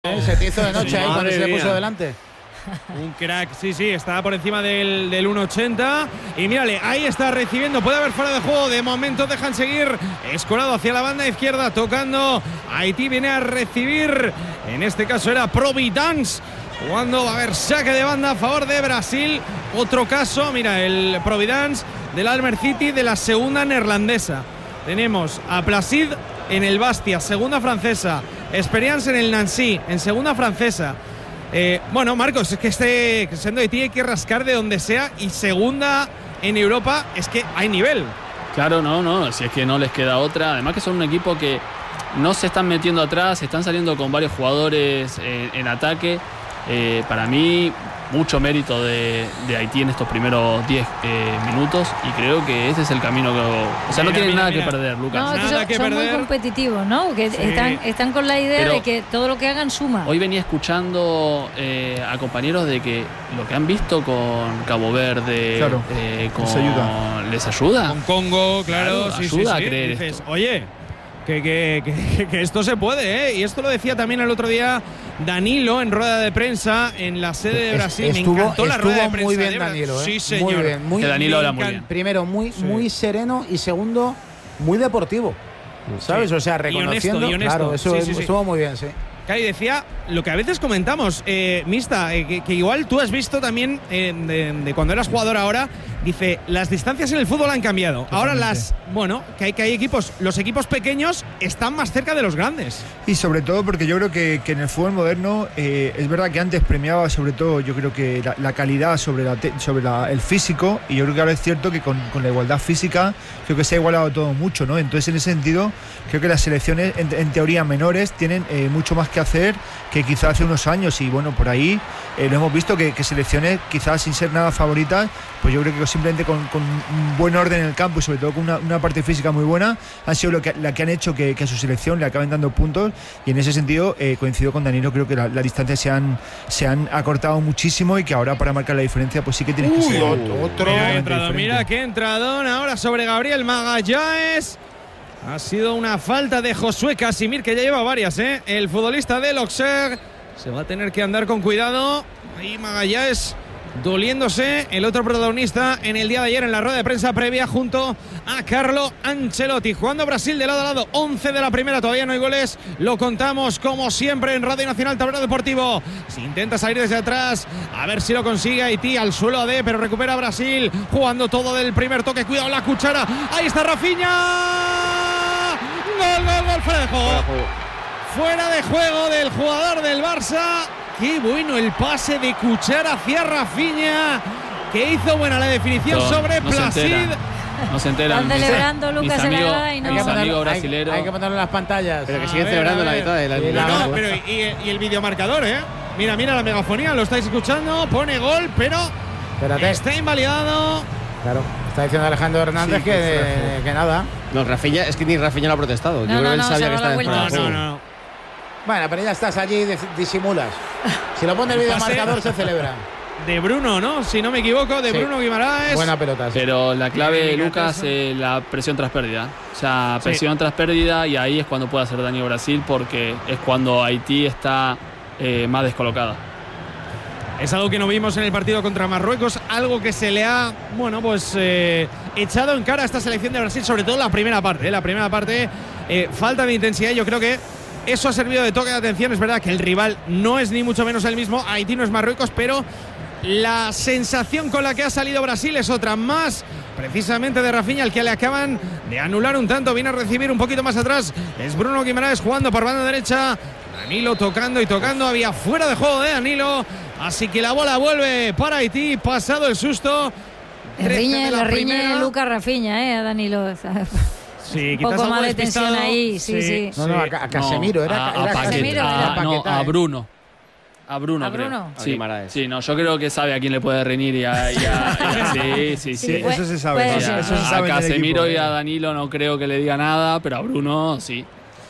Se te hizo de noche ahí cuando se le puso delante. Un crack, sí, estaba por encima del 1.80. Y mírale, ahí está recibiendo. Puede haber fuera de juego. De momento dejan seguir. Escorado hacia la banda izquierda, tocando. Haití viene a recibir. En este caso era Providence. Jugando, va a haber saque de banda a favor de Brasil. Otro caso, mira, el Providence del Almer City de la segunda neerlandesa. Tenemos a Placide en el Bastia, segunda francesa. Experience en el Nancy, en segunda francesa. Bueno, Marcos, es que siendo Haití hay que rascar de donde sea, y segunda en Europa es que hay nivel. Claro, no, si es que no les queda otra. Además que son un equipo que no se están metiendo atrás, están saliendo con varios jugadores en ataque. Para mí, mucho mérito de Haití en estos primeros 10 minutos, y creo que ese es el camino o sea, no tienen nada que perder, Lucas. No, nada que son perder. muy competitivos, ¿no? Que están con la idea Pero de que todo lo que hagan suma. Hoy venía escuchando a compañeros de que lo que han visto con Cabo Verde, claro, les ayuda. Con Congo, claro, sí, ayuda sí. a creer Dices, esto. oye, que esto se puede, ¿eh? Y esto lo decía también el otro día Danilo en rueda de prensa en la sede de Brasil. Me encantó la rueda de prensa. Muy bien Danilo, ¿eh? Sí, señor. Muy bien, que Danilo habla muy bien. Primero, muy sereno, y segundo, muy deportivo. ¿Sabes? Sí. O sea, reconociendo. Y honesto. Claro, eso Sí. estuvo muy bien, sí. Y decía lo que a veces comentamos, Mista, que igual tú has visto también de cuando eras jugador ahora. Dice, las distancias en el fútbol han cambiado. Totalmente. Ahora que hay equipos, los equipos pequeños están más cerca de los grandes. Y sobre todo porque yo creo que en el fútbol moderno es verdad que antes premiaba sobre todo, yo creo que la calidad sobre el físico, y yo creo que ahora es cierto que con la igualdad física creo que se ha igualado todo mucho, ¿no? Entonces, en ese sentido, creo que las selecciones en teoría menores tienen mucho más que hacer que quizás hace unos años, y bueno, por ahí lo hemos visto que selecciones quizás sin ser nada favoritas, pues yo creo que simplemente con un buen orden en el campo, y sobre todo con una parte física muy buena, han sido la que han hecho que a su selección le acaben dando puntos. Y en ese sentido coincido con Danilo, creo que las distancias se han acortado muchísimo, y que ahora para marcar la diferencia pues sí que tienes que ser otro. Mira qué entradón ahora sobre Gabriel Magallanes. Ha sido una falta de Josué Casimir, que ya lleva varias, ¿eh? El futbolista del Auxerre se va a tener que andar con cuidado. Ahí Magallanes doliéndose, el otro protagonista en el día de ayer en la rueda de prensa previa junto a Carlo Ancelotti. Jugando Brasil de lado a lado, 11 de la primera, todavía no hay goles, lo contamos como siempre en Radio Nacional Tablero Deportivo. Se intenta salir desde atrás, a ver si lo consigue Haití, al suelo pero recupera Brasil, jugando todo del primer toque, cuidado la cuchara, ahí está Rafinha, gol, fuera de juego. Fuera de juego del jugador del Barça. Qué bueno el pase de Cuchara hacia Rafinha, que hizo buena la definición sobre Placide. No se enteran. Están celebrando Lucas en la grada y no. Mis amigos brasileros. Hay que ponerlo en las pantallas. Pero que siguen celebrando la mitad de la No, pero y el videomarcador, ¿eh? Mira la megafonía, lo estáis escuchando. Pone gol, pero Espérate. está invalidado. Claro, está diciendo Alejandro Hernández que nada. No, Rafinha, es que ni Rafinha lo ha protestado. Yo creo que él sabía que estaba en fuera de juego. No. Bueno, pero ya estás allí y disimulas. Si lo pone el videomarcador se celebra. De Bruno, ¿no? Si no me equivoco, de Sí. Bruno Guimaraes. Buena pelota. Sí. Pero la clave, Bien, Lucas, es la presión tras pérdida. O sea, presión tras pérdida, y ahí es cuando puede hacer daño Brasil, porque es cuando Haití está más descolocada. Es algo que no vimos en el partido contra Marruecos, algo que se le ha, echado en cara a esta selección de Brasil, sobre todo la primera parte. La primera parte, falta de intensidad. Yo creo que eso ha servido de toque de atención. Es verdad que el rival no es ni mucho menos el mismo. Haití no es Marruecos, pero la sensación con la que ha salido Brasil es otra, más precisamente de Rafinha, al que le acaban de anular un tanto. Viene a recibir un poquito más atrás. Es Bruno Guimaraes jugando por banda derecha. Danilo tocando y tocando. Había fuera de juego de Danilo. Así que la bola vuelve para Haití. Pasado el susto. Le riñe Lucas Rafinha, a Danilo. Sí, Un poco más de tensión ahí, sí. No, a Casemiro, era Casemiro. A Bruno. A Bruno, ¿A Bruno? Creo. Sí, no, yo creo que sabe a quién le puede reñir y a sí. Eso se sabe. Eso se sabe A Casemiro en el equipo. y a Danilo no creo que le diga nada, pero a Bruno sí.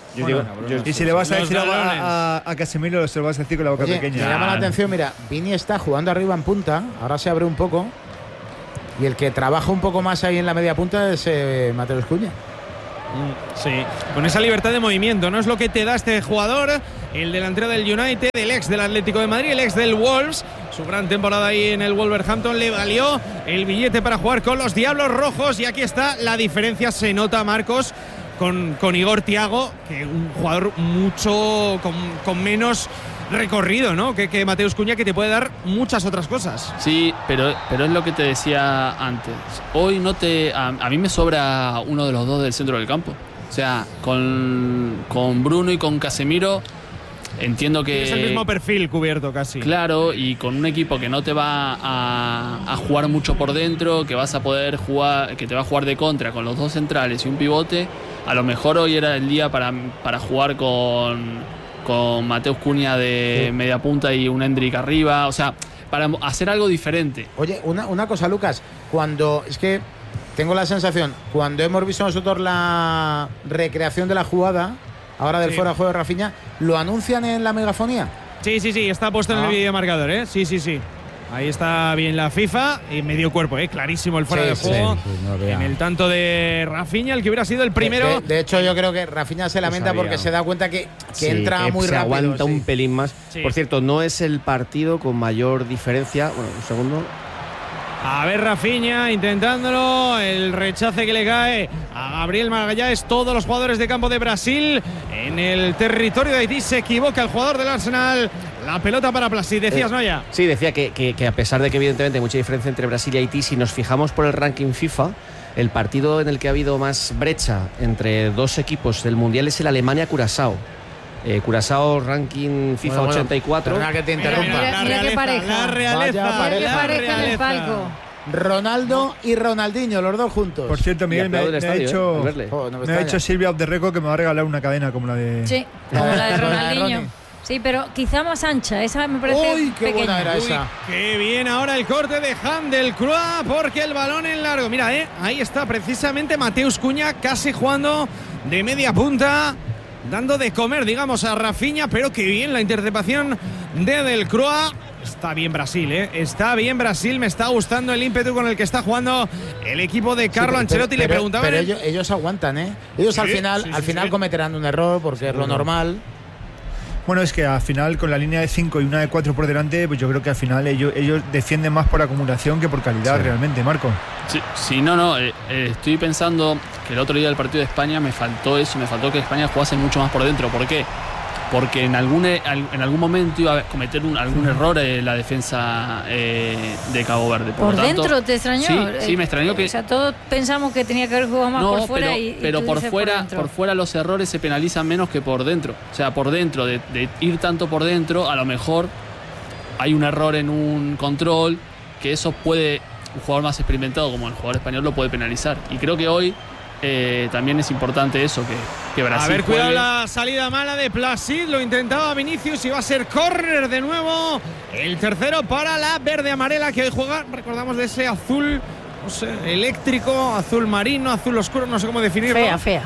Y si le vas a decir algo a Casemiro, se lo vas a decir con la boca pequeña. Me llama la atención, mira, Vini está jugando arriba en punta, ahora se abre un poco, y el que trabaja un poco más ahí en la media punta es Mateus Cunha. Sí, con esa libertad de movimiento, ¿no? Es lo que te da este jugador el delantero del United, el ex del Atlético de Madrid, el ex del Wolves. Su gran temporada ahí en el Wolverhampton le valió el billete para jugar con los Diablos Rojos. Y aquí está la diferencia, se nota, Marcos, con Igor Thiago, que un jugador mucho con menos recorrido, ¿no? Que Mateus Cunha, que te puede dar muchas otras cosas. Sí, pero es lo que te decía antes. Hoy a mí me sobra uno de los dos del centro del campo. O sea, con Bruno y con Casemiro entiendo que es el mismo perfil cubierto casi. Claro, y con un equipo que no te va a jugar mucho por dentro, que vas a poder jugar, que te va a jugar de contra con los dos centrales y un pivote. A lo mejor hoy era el día para jugar con Mateus Cunha de media punta y un Endrick arriba, o sea, para hacer algo diferente. Oye, una cosa, Lucas, es que tengo la sensación, cuando hemos visto nosotros la recreación de la jugada, ahora del fuera de juego de Rafinha, ¿lo anuncian en la megafonía? Sí, está puesto en el videomarcador, ¿eh? Sí. Ahí está bien la FIFA y medio cuerpo, clarísimo el fuera de juego. En el tanto de Rafinha, el que hubiera sido el primero. De hecho, yo creo que Rafinha se lamenta porque se da cuenta que entra muy se rápido. Aguanta un pelín más. Sí. Por cierto, no es el partido con mayor diferencia. Bueno, un segundo. A ver, Rafinha intentándolo, el rechace que le cae a Gabriel Magalhães. Todos los jugadores de campo de Brasil en el territorio de Haití. Se equivoca el jugador del Arsenal. La pelota para Placid, decías, Noya. Sí, decía que a pesar de que evidentemente hay mucha diferencia entre Brasil y Haití, si nos fijamos por el ranking FIFA, el partido en el que ha habido más brecha entre dos equipos del Mundial es el Alemania-Curazao. Curazao, ranking FIFA 84. Perdona que te interrumpa. Mira qué pareja. La realeza. Vaya Qué pareja en el palco. Ronaldo y Ronaldinho, los dos juntos. Por cierto, Miguel, me ha dicho Silvia Abderreco que me va a regalar una cadena como la de... Sí, como la de Ronaldinho. Sí, pero quizá más ancha. Esa me parece ¡Uy, qué pequeña. buena era esa! Qué bien ahora el corte de Handelcroix, porque el balón en largo. Mira, ahí está precisamente Mateus Cunha casi jugando de media punta, dando de comer, digamos, a Rafinha, pero qué bien la interceptación de Delcroix. Está bien Brasil, Está bien Brasil. Me está gustando el ímpetu con el que está jugando el equipo de Carlo Ancelotti. Le preguntaban. Pero ellos aguantan, Ellos al final cometerán un error porque es lo normal. Bueno, es que al final con la línea de 5 y una de 4 por delante, pues yo creo que al final ellos defienden más por acumulación que por calidad realmente, Marco. Sí, no, estoy pensando que el otro día del partido de España me faltó que España jugase mucho más por dentro. ¿Por qué? Porque en algún momento iba a cometer algún error la defensa de Cabo Verde. ¿Por dentro te extrañó? Sí, me extrañó que... O sea, todos pensamos que tenía que haber jugado más por fuera pero por fuera los errores se penalizan menos que por dentro. O sea, por dentro, de ir tanto por dentro, a lo mejor hay un error en un control que eso puede, un jugador más experimentado como el jugador español lo puede penalizar. Y creo que hoy también es importante eso, que Brasil. A ver, cuidado la salida mala de Placid, lo intentaba Vinicius y va a ser córner de nuevo. El tercero para la verde amarela que hoy juega, recordamos, de ese azul, no sé, eléctrico, azul marino, azul oscuro, no sé cómo definirlo. Fea.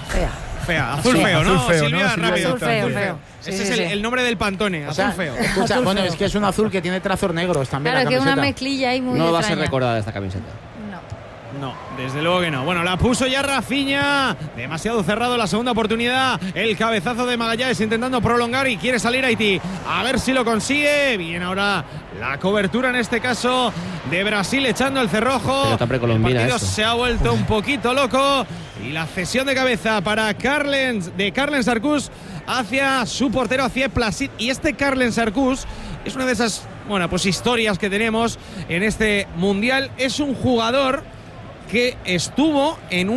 Azul feo, ¿no? Azul feo, Silvia, ¿no? rápido. Azul feo. Ese es el nombre del Pantone, azul feo. Escucha, Azul bueno, feo. es que es un azul que tiene trazos negros también. Claro, la que es una camiseta. mezclilla ahí muy No va a ser extraña. recordada esta camiseta. No, desde luego que no. Bueno, la puso ya Rafinha. Demasiado cerrado la segunda oportunidad. El cabezazo de Magalhães intentando prolongar y quiere salir Haití. A ver si lo consigue. Bien ahora la cobertura en este caso de Brasil echando el cerrojo. Pelota precolombina, El partido esto. se ha vuelto un poquito loco. Y la cesión de cabeza para Carlen Sarcús hacia su portero, hacia Placid. Y este Carlen Sarcús es una de esas, historias que tenemos en este Mundial. Es un jugador que estuvo en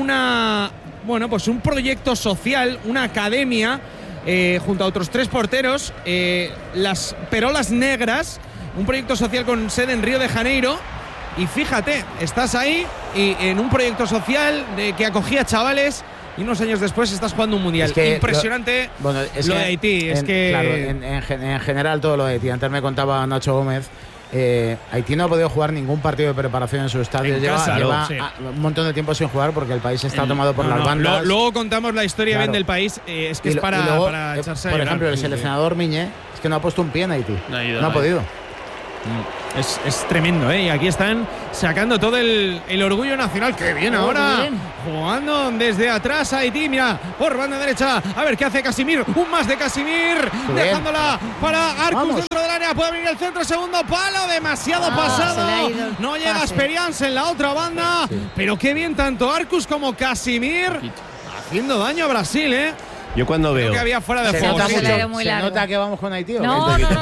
un proyecto social, una academia, junto a otros 3 porteros, las Perolas Negras, un proyecto social con sede en Río de Janeiro. Y fíjate, estás ahí y en un proyecto social que acogía chavales y unos años después estás jugando un mundial. Es que impresionante lo de Haití. Claro, en general todo lo de Haití. Antes me contaba Nacho Gómez. Haití no ha podido jugar ningún partido de preparación en su estadio. Lleva un montón de tiempo sin jugar porque el país está tomado por las bandas. Luego contamos la historia bien del país. Es que para echarse a por llorar. ejemplo, el seleccionador Miñé es que no ha puesto un pie en Haití. No ha podido. Es tremendo, ¿eh? Y aquí están sacando todo el orgullo nacional. ¡Qué bien ahora! Bien. Jugando desde atrás Haití, mira, por banda derecha. A ver qué hace Casimir. Un más de Casimir. Dejándola para Arcus dentro del área. Puede venir el centro, segundo palo. Demasiado pasado. No llega Esperians en la otra banda. Pero qué bien tanto Arcus como Casimir. Haciendo daño a Brasil, ¿eh? Yo cuando veo que había fuera de juego. ¿Se nota que vamos con Haití? No.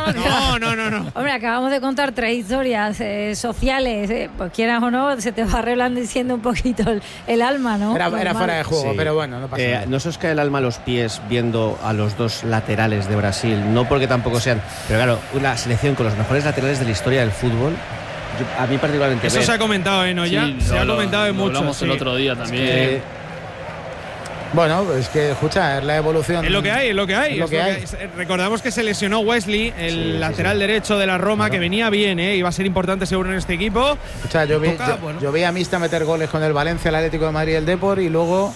Hombre, acabamos de contar 3 historias sociales. Pues quieras o no, se te va reblandeciendo un poquito el alma, ¿no? Era fuera de juego, pero bueno, no pasa nada. ¿No se os cae el alma a los pies viendo a los dos laterales de Brasil? No porque tampoco sean... Pero claro, una selección con los mejores laterales de la historia del fútbol. A mí particularmente... Eso se ha comentado, ¿no? Ya se ha comentado en mucho. Hablamos el otro día también. Bueno, es que, escucha, es la evolución. Es lo que hay. Recordamos que se lesionó Wesley, el lateral derecho de la Roma, que venía bien, iba a ser importante seguro en este equipo. Escucha, yo vi a Mista meter goles con el Valencia, el Atlético de Madrid y el Depor, y luego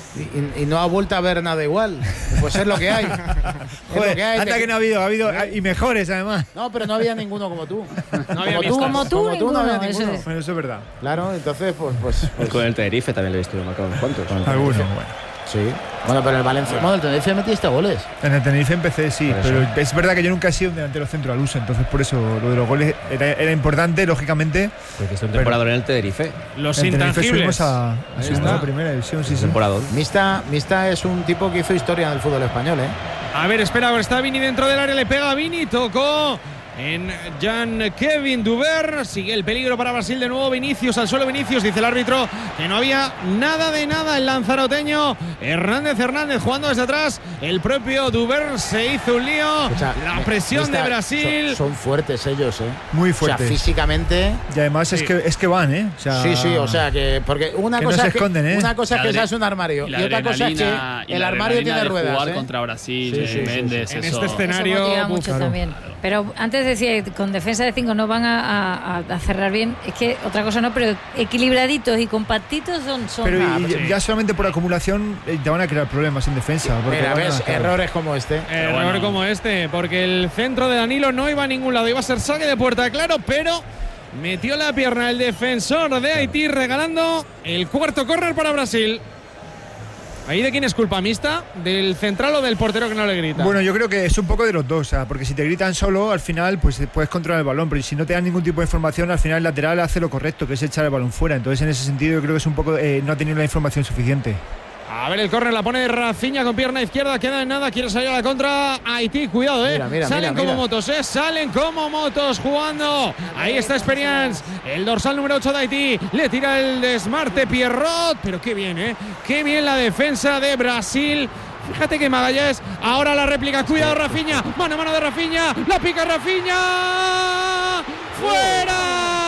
y no ha vuelto a ver nada igual. Pues es lo que hay. Joder, hasta que no ha habido y mejores además. No, pero no había ninguno como tú. No había como tú no había ninguno. Bueno, eso es verdad. Claro, entonces pues con el Tenerife también lo he visto marcado unos cuantos. Algunos, bueno. Sí. Bueno, pero el Valencia. Bueno, el Tenerife metiste goles. En el Tenerife empecé, sí. Pero es verdad que yo nunca he sido un delantero centro al uso. Entonces, por eso lo de los goles era importante, lógicamente. Porque es un temporador en el Tenerife. Los intangibles. Subimos a primera división, sí. Temporador. Mista es un tipo que hizo historia en el fútbol español, ¿eh? A ver, espera, está Vini dentro del área, le pega a Vini, tocó en Jean-Kevin Duber. Sigue el peligro para Brasil de nuevo. Vinicius al suelo. Vinicius, dice el árbitro que no había nada de nada. El lanzaroteño Hernández jugando desde atrás. El propio Duber se hizo un lío. La presión de Brasil. Son fuertes ellos, muy fuertes. O sea, físicamente. Y además es que van, O sea, sí, o sea que. Porque una que cosa no se es que, esconden, una cosa es que seas un armario. Y otra cosa es que el armario tiene ruedas. Jugar contra Brasil, Méndez, en este escenario. Eso motiva mucho también. Pero antes decía, con defensa de 5 no van a cerrar bien. Es que otra cosa no, pero equilibraditos y compactitos son pero ya solamente por acumulación te van a crear problemas en defensa. Mira, ves, errores como este. Error como este, porque el centro de Danilo no iba a ningún lado. Iba a ser saque de puerta, claro, pero metió la pierna el defensor de Haití, regalando el cuarto córner para Brasil. ¿Ahí de quién es culpa, Mista? ¿Del central o del portero que no le grita? Bueno, yo creo que es un poco de los dos, porque si te gritan solo, al final pues puedes controlar el balón, pero si no te dan ningún tipo de información, al final el lateral hace lo correcto, que es echar el balón fuera. Entonces, en ese sentido, yo creo que es un poco no ha tenido la información suficiente. A ver, el córner la pone Rafinha con pierna izquierda, queda en nada, quiere salir a la contra Haití, cuidado, salen como motos, salen como motos jugando. Ahí está Experience, el dorsal número 8 de Haití, le tira el desmarte Pierrot, pero qué bien, qué bien la defensa de Brasil. Fíjate que Magallanes, ahora la réplica, cuidado Rafinha, mano a mano de Rafinha, la pica Rafinha, fuera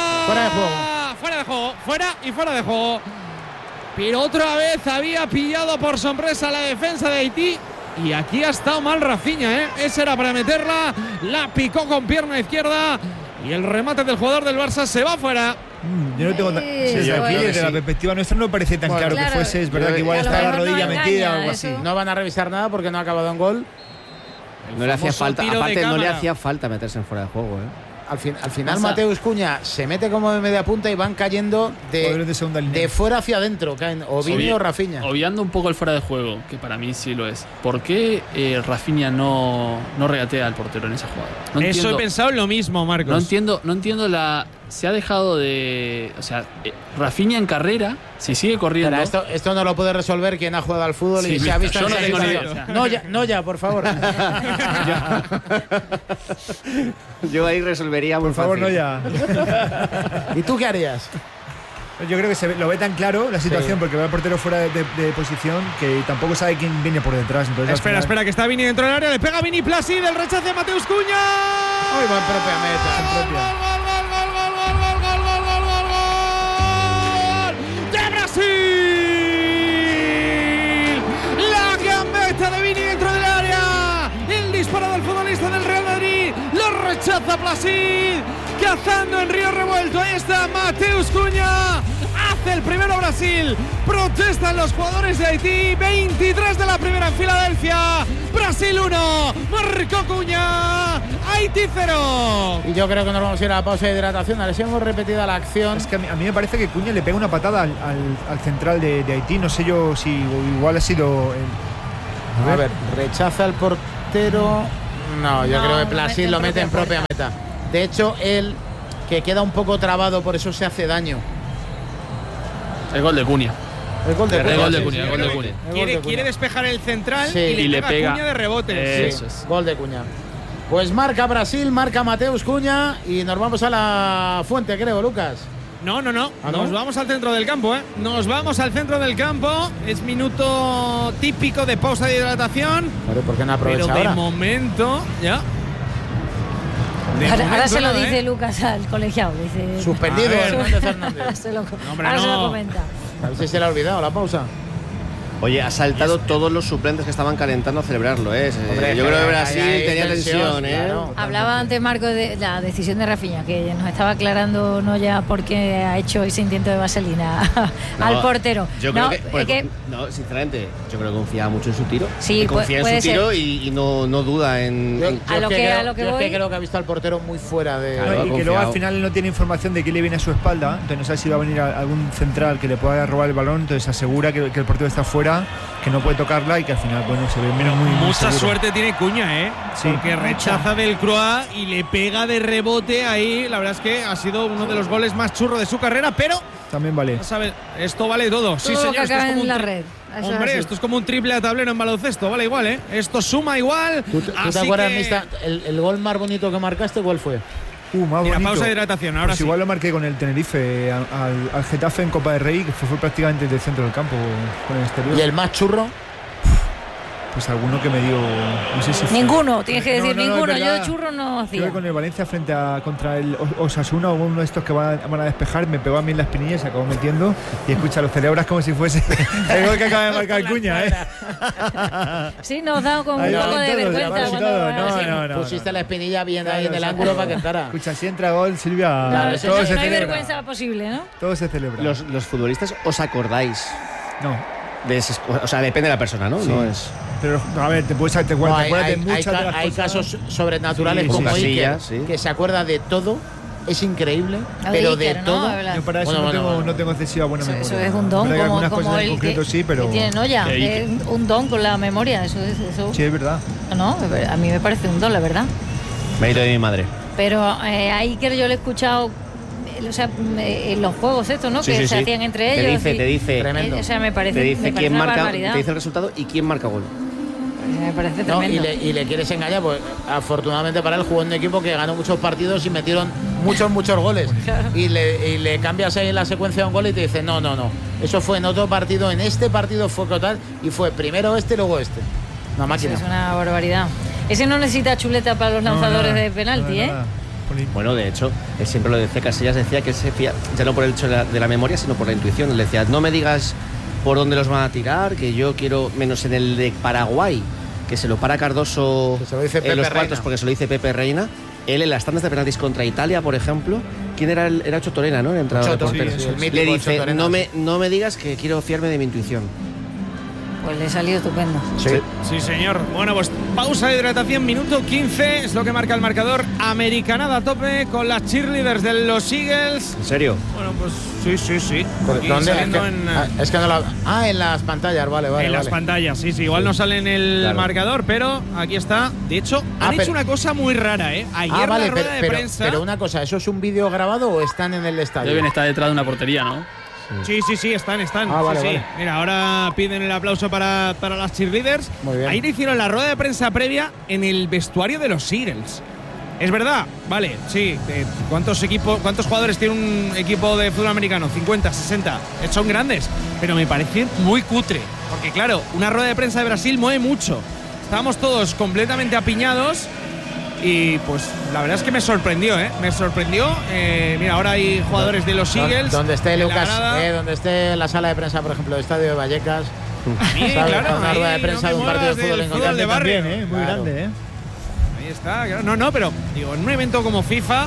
de juego. Pero otra vez había pillado por sorpresa la defensa de Haití. Y aquí ha estado mal Rafinha, Esa era para meterla. La picó con pierna izquierda. Y el remate del jugador del Barça se va fuera. Yo no tengo desde la perspectiva nuestra no parece tan claro que fuese. Es verdad que igual está la rodilla metida o algo así. No van a revisar nada porque no ha acabado en gol. No le hacía falta, aparte no le hacía falta meterse en fuera de juego, Al final Mateus Cunha se mete como de media punta y van cayendo de fuera hacia adentro, caen o Vini o Rafinha. Obviando un poco el fuera de juego, que para mí sí lo es. ¿Por qué Rafinha no regatea al portero en esa jugada? Eso he pensado lo mismo, Marcos. No entiendo se ha dejado de... O sea, Rafinha en carrera, si sigue corriendo... Pero esto no lo puede resolver quien ha jugado al fútbol y se ha visto... Yo no tengo ni idea. No ya, por favor. Yo ahí resolvería muy por favor, fácil. no ya. ¿Y tú qué harías? Yo creo que lo ve tan claro la situación porque va el portero fuera de posición que tampoco sabe quién viene por detrás. Entonces, espera, que está Vini dentro del área, le pega Vini Placid, el rechazo de Mateus Cunha. ¡Ay, va en propia meta! ¡De Brasil! La gambeta de Vini dentro del área. El disparo del futbolista del Real Madrid. Lo rechaza Placid. Cazando en río revuelto. Ahí está Mateus Cunha. Hace el primero Brasil. Protestan los jugadores de Haití. 23 de la primera en Filadelfia. Brasil 1. Marcó Cunha. Haití 0. Y yo creo que nos vamos a ir a la pausa de hidratación. A ver si hemos repetido la acción. Es que a mí me parece que Cuña le pega una patada al central de Haití. No sé yo si igual ha sido. A ver, rechaza el portero. No, yo creo que Plasil lo mete en propia meta. De hecho, él, que queda un poco trabado, por eso se hace daño. El gol de Cunha. El gol de Cunha. Quiere despejar el central y le pega Cunha de rebote. Eso es. Gol de Cunha. Pues marca Brasil, marca Mateus Cunha y nos vamos a la fuente, creo, Lucas. No. Nos vamos al centro del campo, ¿eh? Nos vamos al centro del campo. Es minuto típico de pausa de hidratación. Pero ¿por qué no aprovecha Pero de ahora? momento, ya. Ahora se lo dice Lucas al colegiado. Dice, suspendido Hernández Fernández. Ahora se lo comenta. A ver si se le ha olvidado la pausa. Oye, ha saltado todos los suplentes que estaban calentando a celebrarlo, ¿eh? Hombre, yo creo que Brasil hay tenía tensión, ¿eh? Claro. Hablaba antes Marco de la decisión de Rafinha, que nos estaba aclarando no ya porque ha hecho ese intento de vaselina al portero. Yo creo no, sinceramente, yo creo que confía mucho en su tiro. Sí, confía en su tiro y no duda en. A lo que voy. Creo que ha visto al portero muy fuera de. Claro, y que luego al final no tiene información de quién le viene a su espalda. Entonces no sabe si va a venir algún central que le pueda robar el balón. Entonces asegura que el portero está fuera, que no puede tocarla y que al final, bueno, se ve menos muy mucha seguro. suerte tiene Cunha, ¿eh? Sí. Porque rechaza del Croix y le pega de rebote ahí. La verdad es que ha sido uno de los goles más churros de su carrera, pero también vale. ¿sabes? Esto vale todo. Sí, Todo señor. que Esto es acaba como en la red. Eso Hombre, es así. esto es como un triple a tablero en baloncesto, vale igual, ¿eh? Esto suma igual. ¿Tú te acuerdas, Mista, el gol más bonito que marcaste, cuál fue? Más Mira, bonito. pausa de hidratación, ahora Pues sí. igual lo marqué con el Tenerife al Getafe en Copa del Rey, que fue prácticamente desde el centro del campo con el exterior. ¿Y el más churro? Pues alguno que me dio, no sé si fue. Ninguno, tienes que decir No, ninguno. es Yo verdad. de churro no Creo que hacía. con el Valencia contra el Osasuna, o uno de estos que van a despejar, me pegó a mí en la espinilla y se acabó metiendo. Y escucha, lo celebras como si fuese el gol que acaba de marcar Cuña, ¿eh? Sí, nos da como un Ahí poco van de todos, vergüenza. ahí van cuando- todos. No. Pusiste la espinilla bien ahí en el Claro, ángulo para que entrara. Escucha, si entra gol, Silvia, Claro, No, eso todo no se hay celebra. vergüenza posible, ¿no? Todo se celebra. Los futbolistas, ¿os acordáis? No. O sea, depende de la persona, ¿no? Sí. No es. Pero, a ver, te acuerdas de muchas de las hay cosas. casos sobrenaturales Sí, como sí. Iker, Casillas, sí. que se acuerda de todo. Es increíble, Lo de pero de Iker, ¿no? todo. De verdad. Yo para eso Bueno, no tengo excesiva buena Eso memoria. es un don, Verdad que algunas como cosas en el concreto que, sí, pero que tiene Noya. Que Es un don con la memoria. Eso. sí, es verdad. No, a mí me parece un don, la verdad. Mérito de mi madre. Pero a Iker yo lo he escuchado, o sea, en los juegos estos, ¿no? Sí, que sí, se sí. hacían entre ellos. Te dice. Tremendo. O sea, me parece, Te dice me parece quién una marca, barbaridad. te dice el resultado y quién marca gol. Me parece No, tremendo. y le quieres engañar, pues afortunadamente para él jugó en un equipo que ganó muchos partidos y metieron muchos goles. Y le cambias ahí en la secuencia de un gol y te dice, no. Eso fue en otro partido, en este partido fue total y fue primero este, luego este. Una máquina. Es una barbaridad. Ese no necesita chuleta para los lanzadores nada, de penalti, nada. Jolín. Bueno, de hecho, él siempre lo decía, Casillas decía que él se fía ya no por el hecho de la memoria, sino por la intuición. Él decía, no me digas por dónde los van a tirar, que yo quiero, menos en el de Paraguay, que se lo para Cardoso Que se lo dice en Pepe los cuartos Reina. porque se lo dice Pepe Reina. Él en las tandas de penaltis contra Italia, por ejemplo, ¿quién era? Era Ocho Torena, ¿no? El entrenador de Choto, porteros. sí, el mítico Le Ocho dice, Torena. no me digas que quiero fiarme de mi intuición. Pues le ha salido estupendo. Sí, señor. Bueno, pues pausa de hidratación, minuto 15. Es lo que marca el marcador. Americanada a tope con las cheerleaders de los Eagles. ¿En serio? Bueno, pues sí. Aquí ¿Dónde? saliendo Es que no la. En las pantallas, vale. en las pantallas, sí. Igual no sale en el Claro. marcador, pero aquí está. De hecho, han hecho una cosa muy rara, ¿eh? Ayer Vale, la rueda de prensa. pero una cosa, ¿eso es un vídeo grabado o están en el estadio? Deben estar detrás de una portería, ¿no? Sí, están. Vale, Sí. vale. Mira, ahora piden el aplauso para las cheerleaders. Muy bien. Ayer hicieron la rueda de prensa previa en el vestuario de los Eagles. Es verdad, vale, sí. ¿Cuántos jugadores tiene un equipo de fútbol americano? 50, 60. Son grandes, pero me parece muy cutre. Porque claro, una rueda de prensa de Brasil mueve mucho. Estábamos todos completamente apiñados. Y pues la verdad es que me sorprendió, ¿eh? Me sorprendió. Mira, ahora hay jugadores de los Eagles. Donde esté en la Lucas, grada. donde esté la sala de prensa, por ejemplo, del estadio de Vallecas. Sí, ¿sabes? claro, Una ahí rueda de prensa no de te un partido de muevas fútbol del en fútbol de concreto. barrio. También, muy Claro. grande, Ahí está. Claro. No, pero digo, en un evento como FIFA,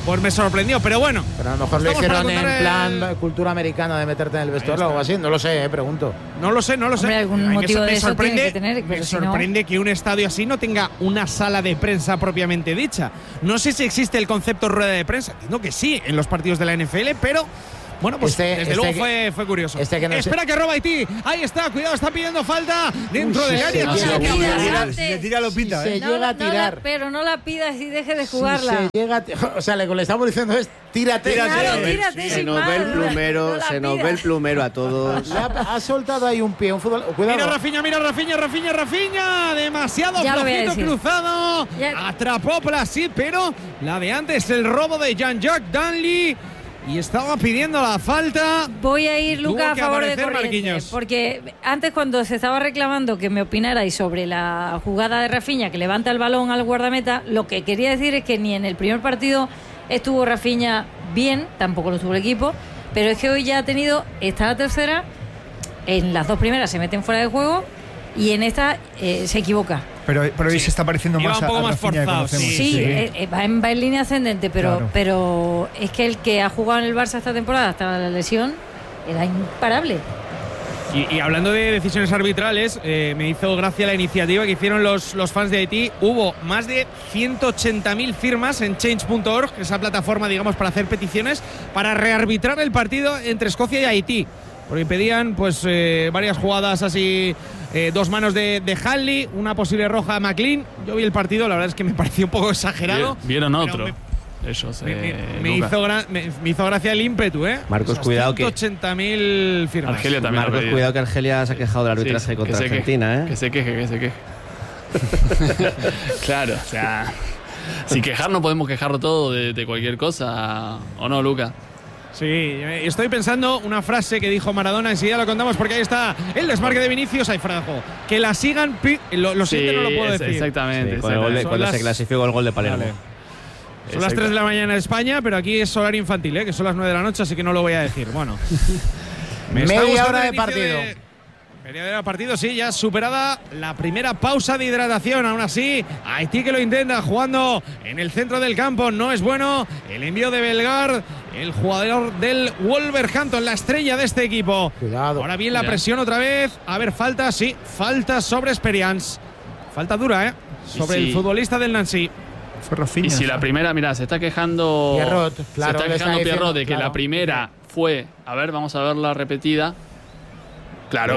pues me sorprendió. Pero bueno. Pero a lo mejor lo hicieron en plan cultura americana de meterte en el vestuario o algo así. No lo sé, pregunto. No lo sé. Hombre, algún motivo de eso tiene que tener, me sorprende que un estadio así no tenga una sala de prensa propiamente dicha. No sé si existe el concepto rueda de prensa. Entiendo que sí en los partidos de la NFL, pero bueno, pues desde luego fue curioso. Espera que roba Haití. Ahí está, cuidado, está pidiendo falta dentro del área. Si le tira, lo pita. Se llega a tirar. Pero no la pidas y deje de jugarla. O sea, lo que le estamos diciendo es tírate. Claro, tírate. Se nos ve el plumero a todos. Ha soltado ahí un pie, un fútbol. Cuidado. Mira Rafinha. Demasiado flojito cruzado. Atrapó Plasid, pero la de antes, el robo de Jean-Jacques Danley. Y estaba pidiendo la falta. Voy a ir, Lucas, a favor de Corrientes, porque antes, cuando se estaba reclamando que me opinarais sobre la jugada de Rafinha que levanta el balón al guardameta, lo que quería decir es que ni en el primer partido estuvo Rafinha bien, tampoco lo estuvo el equipo, pero es que hoy ya ha tenido, está la tercera, en las dos primeras se meten fuera de juego y en esta se equivoca. Pero hoy se está pareciendo más un poco más Rafinha forzado. Va en línea ascendente, pero es que el que ha jugado en el Barça esta temporada hasta la lesión era imparable. Y hablando de decisiones arbitrales, me hizo gracia la iniciativa que hicieron los fans de Haití. Hubo más de 180.000 firmas en change.org, esa plataforma, digamos, para hacer peticiones, para rearbitrar el partido entre Escocia y Haití. Porque pedían pues varias jugadas así, dos manos de Hanley, una posible roja a McLean. Yo vi el partido, la verdad es que me pareció un poco exagerado. Vieron otro. Ellos, me hizo gracia el ímpetu, Marcos, cuidado que 180.000 firmas. Argelia también. Marcos, cuidado que Argelia se ha quejado del arbitraje contra Argentina, Que se queje. Claro, o sea, si quejarnos podemos quejarlo todo de cualquier cosa, ¿o no, Luca? Sí, estoy pensando una frase que dijo Maradona, enseguida lo contamos porque ahí está el desmarque de Vinicius, ahí fuera de juego. Que la sigan, lo siguiente no lo puedo decir. Exactamente. Cuando se clasificó el gol de Palermo. Vale. Son las 3 de la mañana en España, pero aquí es horario infantil, que son las 9 de la noche, así que no lo voy a decir. Bueno, media hora de partido. Media hora de partido, sí, ya superada la primera pausa de hidratación. Aún así, Haití que lo intenta jugando en el centro del campo. No es bueno el envío de Bellegarde, el jugador del Wolverhampton, la estrella de este equipo. Cuidado. Ahora bien la presión otra vez. A ver, falta, sí, falta sobre Experience. Falta dura, sobre el futbolista del Nancy. Fue Rafinha. Y si la primera, mira, se está quejando Pierrot, claro, se está quejando Pierrot de que la primera fue, a ver, vamos a ver la repetida. Claro.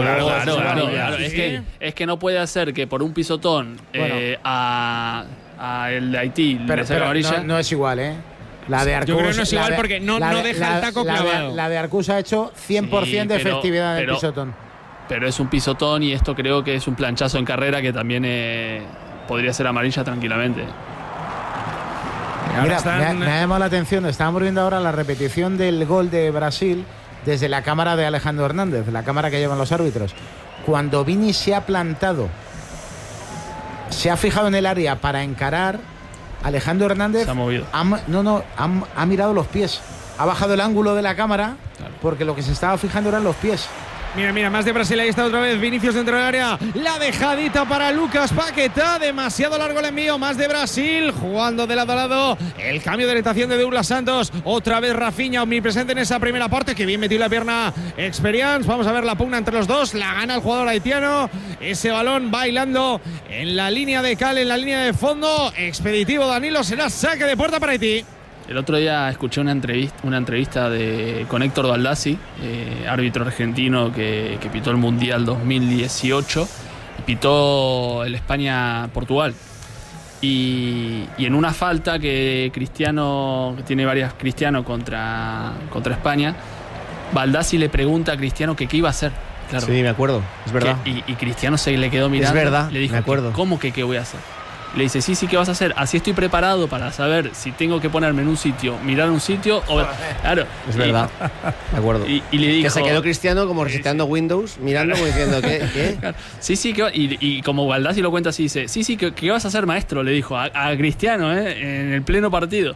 Es que no puede hacer que por un pisotón a el de Haití pero no es igual, La de Arcus, yo creo que no es igual porque no deja el taco clavado. La de Arcus ha hecho 100% de efectividad del pisotón. Pero es un pisotón y esto creo que es un planchazo en carrera que también podría ser amarilla tranquilamente. Mira, me ha llamado la atención, estábamos viendo ahora la repetición del gol de Brasil desde la cámara de Alejandro Hernández, la cámara que llevan los árbitros. Cuando Vini se ha plantado, se ha fijado en el área para encarar, Alejandro Hernández se ha movido. Ha mirado los pies, ha bajado el ángulo de la cámara, porque lo que se estaba fijando eran los pies. Mira, más de Brasil, ahí está otra vez Vinicius dentro del área, la dejadita para Lucas Paquetá, demasiado largo el envío, más de Brasil, jugando de lado a lado, el cambio de orientación de Douglas Santos, otra vez Rafinha omnipresente en esa primera parte, que bien metió la pierna Experience, vamos a ver la pugna entre los dos, la gana el jugador haitiano, ese balón bailando en la línea de cal, en la línea de fondo, expeditivo Danilo, será saque de puerta para Haití. El otro día escuché una entrevista con Héctor Baldassi, árbitro argentino que pitó el Mundial 2018 y pitó el España-Portugal. Y en una falta que tiene varias Cristiano contra España, Baldassi le pregunta a Cristiano que qué iba a hacer. Claro. Sí, me acuerdo, es verdad. Y Cristiano se le quedó mirando. Es verdad, le dijo, me acuerdo. ¿Cómo que qué voy a hacer? Le dice, sí, ¿qué vas a hacer? Así estoy preparado para saber si tengo que ponerme en un sitio, mirar un sitio o... Claro. Es verdad, de acuerdo. Y le dijo... Que se quedó Cristiano como reseteando Windows, mirando como diciendo, ¿qué? Claro. Sí, y como Baldassi lo cuenta así, dice, ¿qué vas a hacer, maestro? Le dijo a Cristiano, en el pleno partido.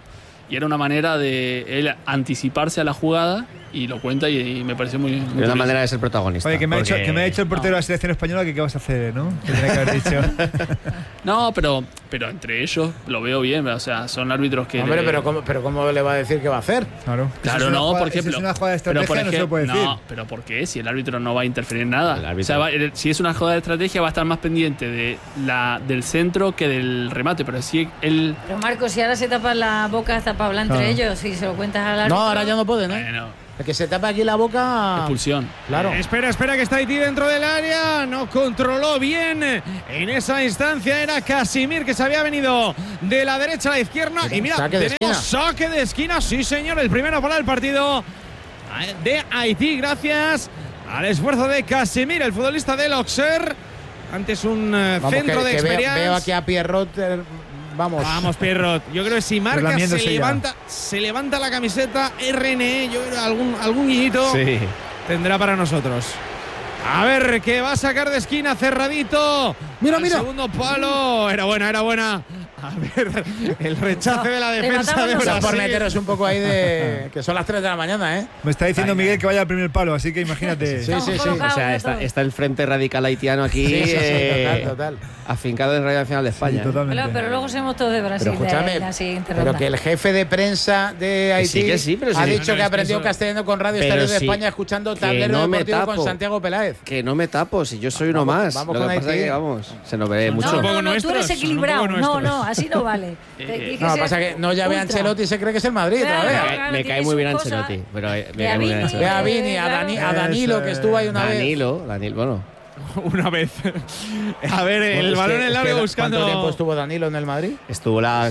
y era una manera de él anticiparse a la jugada y lo cuenta y me pareció muy de una manera de ser protagonista. Oye, que me ha dicho el portero de la selección española que qué vas a hacer, ¿no? Que tenía que haber dicho. No, pero entre ellos lo veo bien, o sea, son árbitros que... Hombre, pero ¿cómo le va a decir qué va a hacer? Claro, no, por ejemplo... Si es una jugada de estrategia no se lo puede decir. No, pero ¿por qué? Si el árbitro no va a interferir en nada. O sea, si es una jugada de estrategia va a estar más pendiente del centro que del remate, pero si él... Pero Marcos, si ahora se tapa la boca hasta para hablar entre ellos y se lo cuentas al árbitro... No, ahora ya no pueden, ¿eh? Bueno. El que se tapa aquí la boca... Expulsión. Claro. Espera, que está Haití dentro del área. No controló bien en esa instancia. Era Casimir que se había venido de la derecha a la izquierda. Y mira, tenemos saque de esquina. Sí, señor. El primero para el partido de Haití. Gracias al esfuerzo de Casimir, el futbolista del Auxerre. Antes un centro de experiencia. Veo aquí a Pierrot... Vamos, Pierrot. Yo creo que si marca se levanta la camiseta RNE. Yo creo que algún guiñito tendrá para nosotros. A ver, que va a sacar de esquina cerradito. Mira. Segundo palo. Era buena. A ver, el rechace de la defensa de Brasil. Por meteros un poco ahí de... que son las 3 de la mañana, ¿eh? Me está diciendo Miguel que vaya al primer palo, así que imagínate. Sí. O sea, está el Frente Radical Haitiano aquí. Total. Afincado en Radio Nacional de España. Sí, totalmente. Pero luego somos todos de Brasil. Pero escúchame, pero que el jefe de prensa de Haití ha dicho que aprendió castellano con Radio Estadio de España escuchando Tablero Deportivo con Santiago Peláez. Que no me tapo, si yo soy uno más. Vamos Lo con que pasa es que, se nos ve mucho. No, tú eres equilibrado. No, así no vale. No, pasa que no ya ve a Ancelotti y se cree que es el Madrid todavía. Me cae muy bien Ancelotti. Ve a Vini, a Danilo, que estuvo ahí una vez. Danilo, bueno. Una vez. A ver, el balón en largo buscando. ¿Cuánto tiempo estuvo Danilo en el Madrid? Estuvo la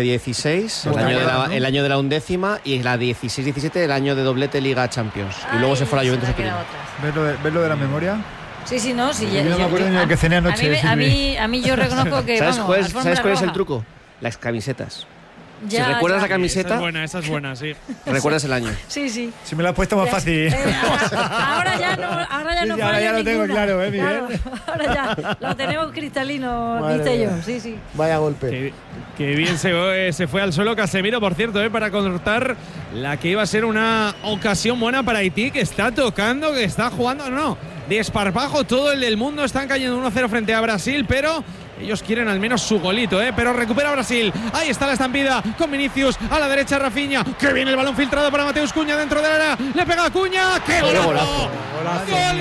15-16, el año de la 11ª, y la 16-17, el año de doblete Liga Champions. Y luego se fue a la Juventus. ¿Verlo de la memoria? Sí. Yo no me acuerdo ni lo que cené anoche. A mí yo reconozco que. ¿Sabes cuál es el truco? Las camisetas. Si recuerdas la camiseta. Esa es buena, sí. ¿Recuerdas el año? Sí. Si me la has puesto más fácil. Ahora ya no. Ahora ya lo tengo claro, Miguel. Claro, ahora ya lo tenemos cristalino, dice yo. Sí. Vaya golpe. Que bien se fue al suelo Casemiro, por cierto, para cortar la que iba a ser una ocasión buena para Haití, que está tocando, que está jugando. No, desparpajo todo el del mundo. Están cayendo 1-0 frente a Brasil, pero ellos quieren al menos su golito, pero recupera Brasil. Ahí está la estampida con Vinicius a la derecha, Rafinha. Que viene el balón filtrado para Mateus Cunha dentro del área. Le pega a Cunha. ¡Qué golazo! ¡Gol!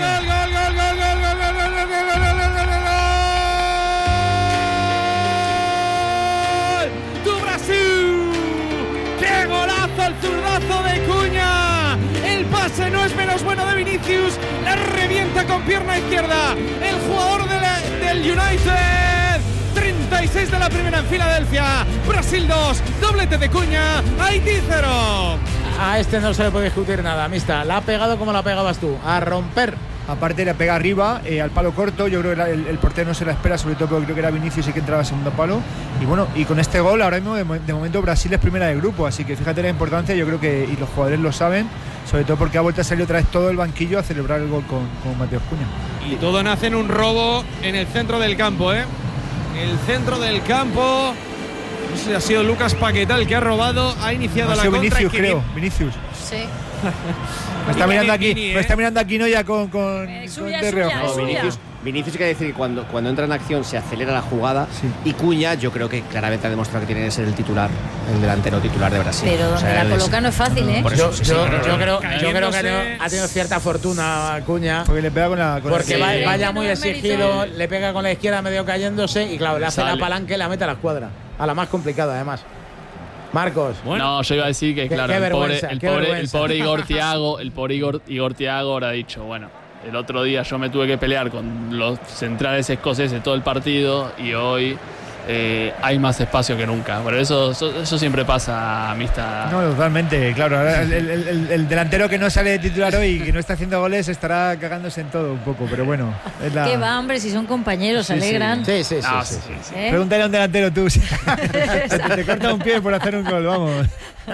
¡Tu Brasil! ¡Qué golazo el zurdazo de Cunha! El pase no es menos bueno de Vinicius. La revienta con pierna izquierda el jugador del United. 36 de la primera en Filadelfia. Brasil 2, doblete de Cunha. Haití 0. A este no se le puede discutir nada, amistad. La ha pegado como la pegabas tú, a romper. Aparte la pega arriba, al palo corto. Yo creo que el portero no se la espera, sobre todo porque creo que era Vinicius y que entraba al segundo palo. Y bueno, y con este gol ahora mismo de momento Brasil es primera de grupo, así que fíjate la importancia. Yo creo que y los jugadores lo saben, sobre todo porque ha vuelto a salir otra vez todo el banquillo a celebrar el gol con Mateus Cunha. Y todo nace en un robo en el centro del campo, El centro del campo. No sé si ha sido Lucas Paquetá el que ha robado. Ha iniciado la contra. Vinicius, creo. Vinicius. Sí. Me está mirando aquí, no ya con de reojo. Vinicius quiere decir que cuando entra en acción se acelera la jugada, y Cunha yo creo que claramente ha demostrado que tiene que ser el delantero titular de Brasil. Pero donde la coloca no es fácil, Yo creo que ha tenido cierta fortuna Cunha. Porque le pega porque vaya muy exigido, le pega con la izquierda medio cayéndose y claro, le hace la palanca y la mete a la escuadra. A la más complicada además. Marcos. No, yo iba a decir que claro, el pobre Igor Thiago habrá dicho, bueno, el otro día yo me tuve que pelear con los centrales escoceses todo el partido y hoy hay más espacio que nunca. Pero eso siempre pasa, amistad. No, totalmente, claro. Ahora el delantero que no sale de titular hoy y que no está haciendo goles estará cagándose en todo un poco, pero bueno. ¿Qué va, hombre? Si son compañeros, se alegran. Sí. Pregúntale a un delantero tú. Te corta un pie por hacer un gol, vamos.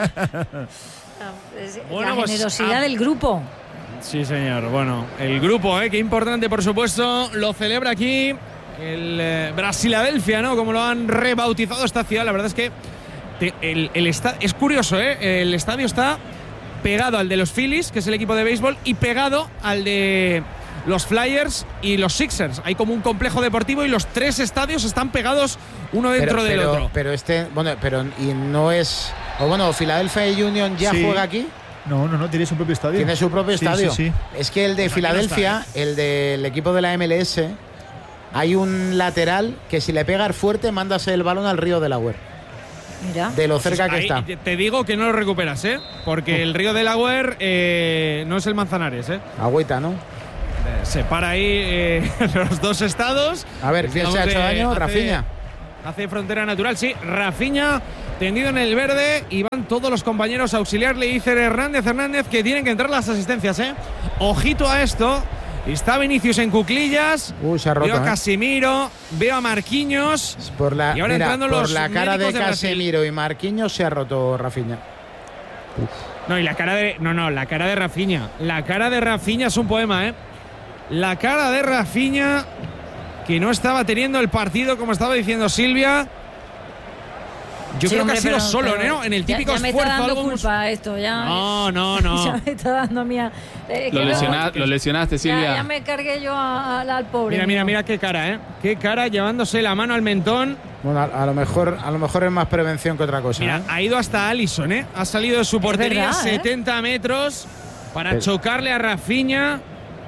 La generosidad del grupo. Sí, señor. Bueno, el grupo, qué importante, por supuesto, lo celebra aquí el Brasiladelfia, ¿no? Como lo han rebautizado esta ciudad. La verdad es que es curioso, el estadio está pegado al de los Phillies, que es el equipo de béisbol, y pegado al de los Flyers y los Sixers. Hay como un complejo deportivo y los 3 estadios están pegados uno dentro del otro. Pero y no es... Philadelphia Union ya juega aquí. No, tiene su propio estadio. Tiene su propio estadio. Sí. Es que el de Filadelfia, el del equipo de la MLS, hay un lateral que si le pegas fuerte, mandas el balón al río Delaware. Mira. De lo cerca que está. Te digo que no lo recuperas, porque el río Delaware no es el Manzanares, Agüita, ¿no? Separa ahí los 2 estados. A ver, ¿quién se ha hecho daño? Rafinha. Hace frontera natural, sí. Rafinha tendido en el verde y van todos los compañeros a auxiliarle. Dice Hernández, que tienen que entrar las asistencias, Ojito a esto. Está Vinicius en cuclillas. Se ha roto, veo a Casemiro, veo a Marquinhos. Y ahora entrando por la cara de Casemiro y Marquinhos se ha roto Rafinha. La cara de Rafinha. La cara de Rafinha es un poema, La cara de Rafinha, que no estaba teniendo el partido, como estaba diciendo Silvia. Yo creo que ha sido solo, ¿no? En el típico ya me esfuerzo. Está dando culpa esto, ya. No. Ya me está dando mía. Lo lesionaste, Silvia. Ya me cargué yo al pobre. Mira qué cara, Qué cara, llevándose la mano al mentón. Bueno, a lo mejor es más prevención que otra cosa. Mira, ha ido hasta Alisson, Ha salido de su portería, verdad, 70 metros, para chocarle a Rafinha.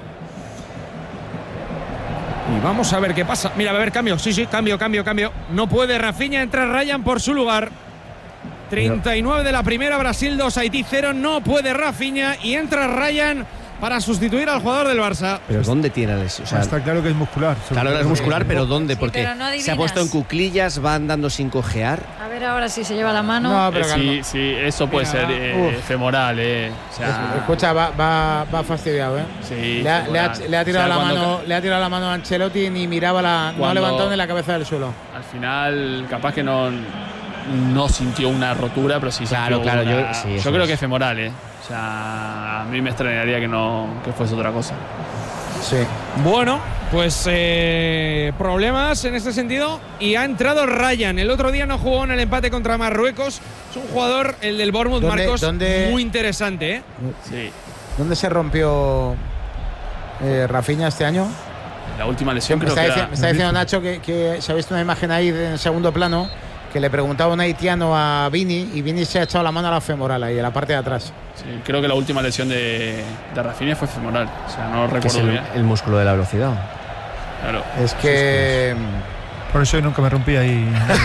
Y vamos a ver qué pasa. Mira, va a haber cambio. Sí, cambio. No puede Rafinha, entra Ryan por su lugar. 39 de la primera, Brasil 2, Haití 0. No puede Rafinha y entra Ryan para sustituir al jugador del Barça. ¿Pero dónde tiene la lesión? Está claro que es muscular. Claro, es muscular, pero ¿dónde? Porque pero no se ha puesto en cuclillas, va andando sin cojear. A ver ahora si se lleva la mano. No, pero sí, eso puede ser femoral, O sea, escucha, va fastidiado, Sí, le ha tirado la mano a Ancelotti y ni miraba no ha levantado ni la cabeza del suelo. Al final, capaz que no sintió una rotura, pero sí claro, yo creo que es femoral, O sea, a mí me extrañaría que fuese otra cosa. Sí. Bueno, pues problemas en este sentido. Y ha entrado Ryan. El otro día no jugó en el empate contra Marruecos. Es un jugador, el del Bournemouth, Marcos, muy interesante, Sí. ¿Dónde se rompió Rafinha este año? La última lesión me está diciendo Nacho que se ha visto una imagen ahí en segundo plano que le preguntaba un haitiano a Vini y Vini se ha echado la mano a la femoral ahí, a la parte de atrás. Sí, creo que la última lesión de Rafinha fue femoral. O sea, no recuerdo bien. El músculo de la velocidad. Claro. Es que... Por eso yo nunca me rompí ahí.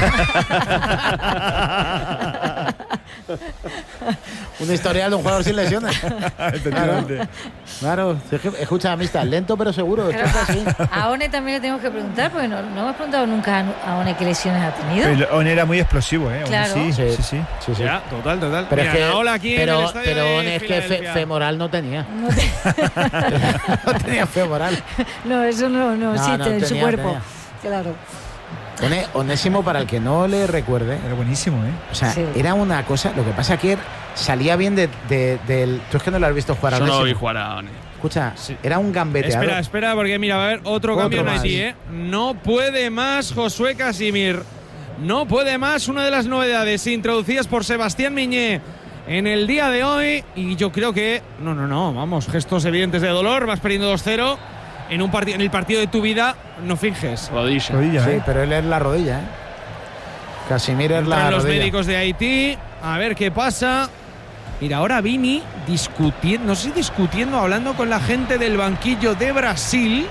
Un historial de un jugador sin lesiones. Claro. Escucha, amistad, lento pero seguro. Claro, a One también le tenemos que preguntar, porque no hemos preguntado nunca a One qué lesiones ha tenido. Pero One era muy explosivo, Claro. Sí. Ya, total. Pero mira, es que femoral no tenía. No tenía femoral. No, eso no existe en su cuerpo. Claro. Onésimo, para el que no le recuerde, era buenísimo, O sea, era una cosa. Lo que pasa que salía bien del. Tú es que no lo has visto jugar a Onésimo. Yo no lo vi jugar a One. Escucha, era un gambeteador. Espera, porque mira, va a haber otro cambio en Haití, No puede más Josué Casimir. No puede más. Una de las novedades introducidas por Sebastián Miñé en el día de hoy. Y yo creo que. No. Vamos, gestos evidentes de dolor. Vas perdiendo 2-0. En el partido de tu vida no finges. Rodilla, sí, pero él es la rodilla, Casimiro es la rodilla. Los médicos de Haití, a ver qué pasa. Mira, ahora Vini discutiendo, hablando con la gente del banquillo de Brasil.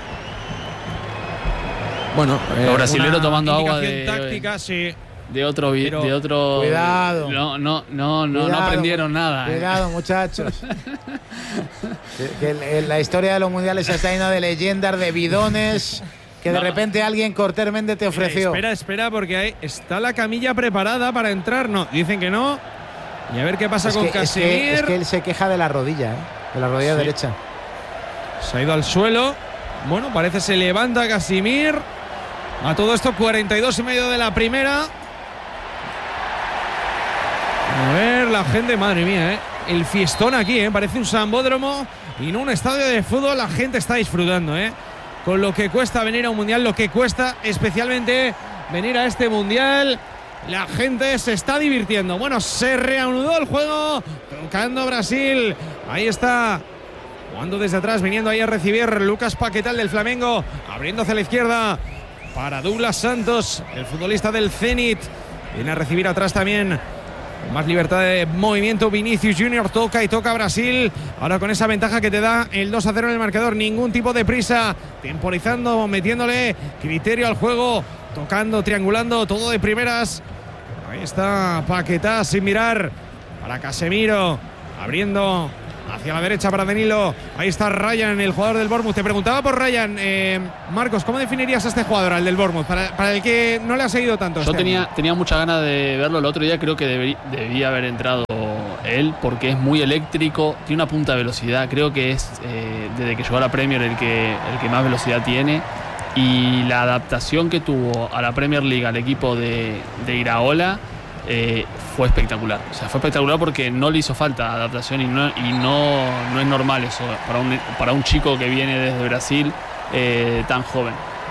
Bueno, los brasileños tomando agua táctica, sí. De otro. Cuidado. No aprendieron nada. Cuidado, muchachos. que la historia de los mundiales está llena de leyendas, de bidones que de repente alguien cortésmente te ofreció. Espera, porque ahí está la camilla preparada para entrar. No, dicen que no. Y a ver qué pasa con Casemiro. Es que él se queja de la rodilla, de la rodilla derecha. Se ha ido al suelo. Bueno, parece se levanta Casemiro. A todo esto, 42,5 de la primera. A ver, la gente, madre mía, el fiestón aquí, parece un sambódromo y no un estadio de fútbol. La gente está disfrutando, con lo que cuesta venir a un mundial, lo que cuesta especialmente venir a este mundial. la gente se está divirtiendo. Bueno, se reanudó el juego, tocando Brasil. Ahí está, jugando desde atrás, viniendo ahí a recibir Lucas Paquetá del Flamengo, abriendo hacia la izquierda para Douglas Santos, el futbolista del Zenit. Viene a recibir atrás también, con más libertad de movimiento, Vinicius Junior. Toca y toca Brasil, ahora con esa ventaja que te da el 2-0 en el marcador. Ningún tipo de prisa, temporizando, metiéndole criterio al juego, tocando, triangulando, todo de primeras. Ahí está Paquetá sin mirar para Casemiro, abriendo hacia la derecha para Danilo. Ahí está Ryan, el jugador del Bournemouth. Te preguntaba por Ryan, Marcos, ¿cómo definirías a este jugador, al del Bournemouth, para el que no le ha seguido tanto? Yo tenía muchas ganas de verlo el otro día. Creo que debía haber entrado él, porque es muy eléctrico, tiene una punta de velocidad. Creo que es desde que llegó a la Premier el que más velocidad tiene. Y la adaptación que tuvo a la Premier League, al equipo de Iraola, fue espectacular. O sea, fue espectacular porque no le hizo falta adaptación y no es normal eso para un chico que viene desde Brasil tan joven.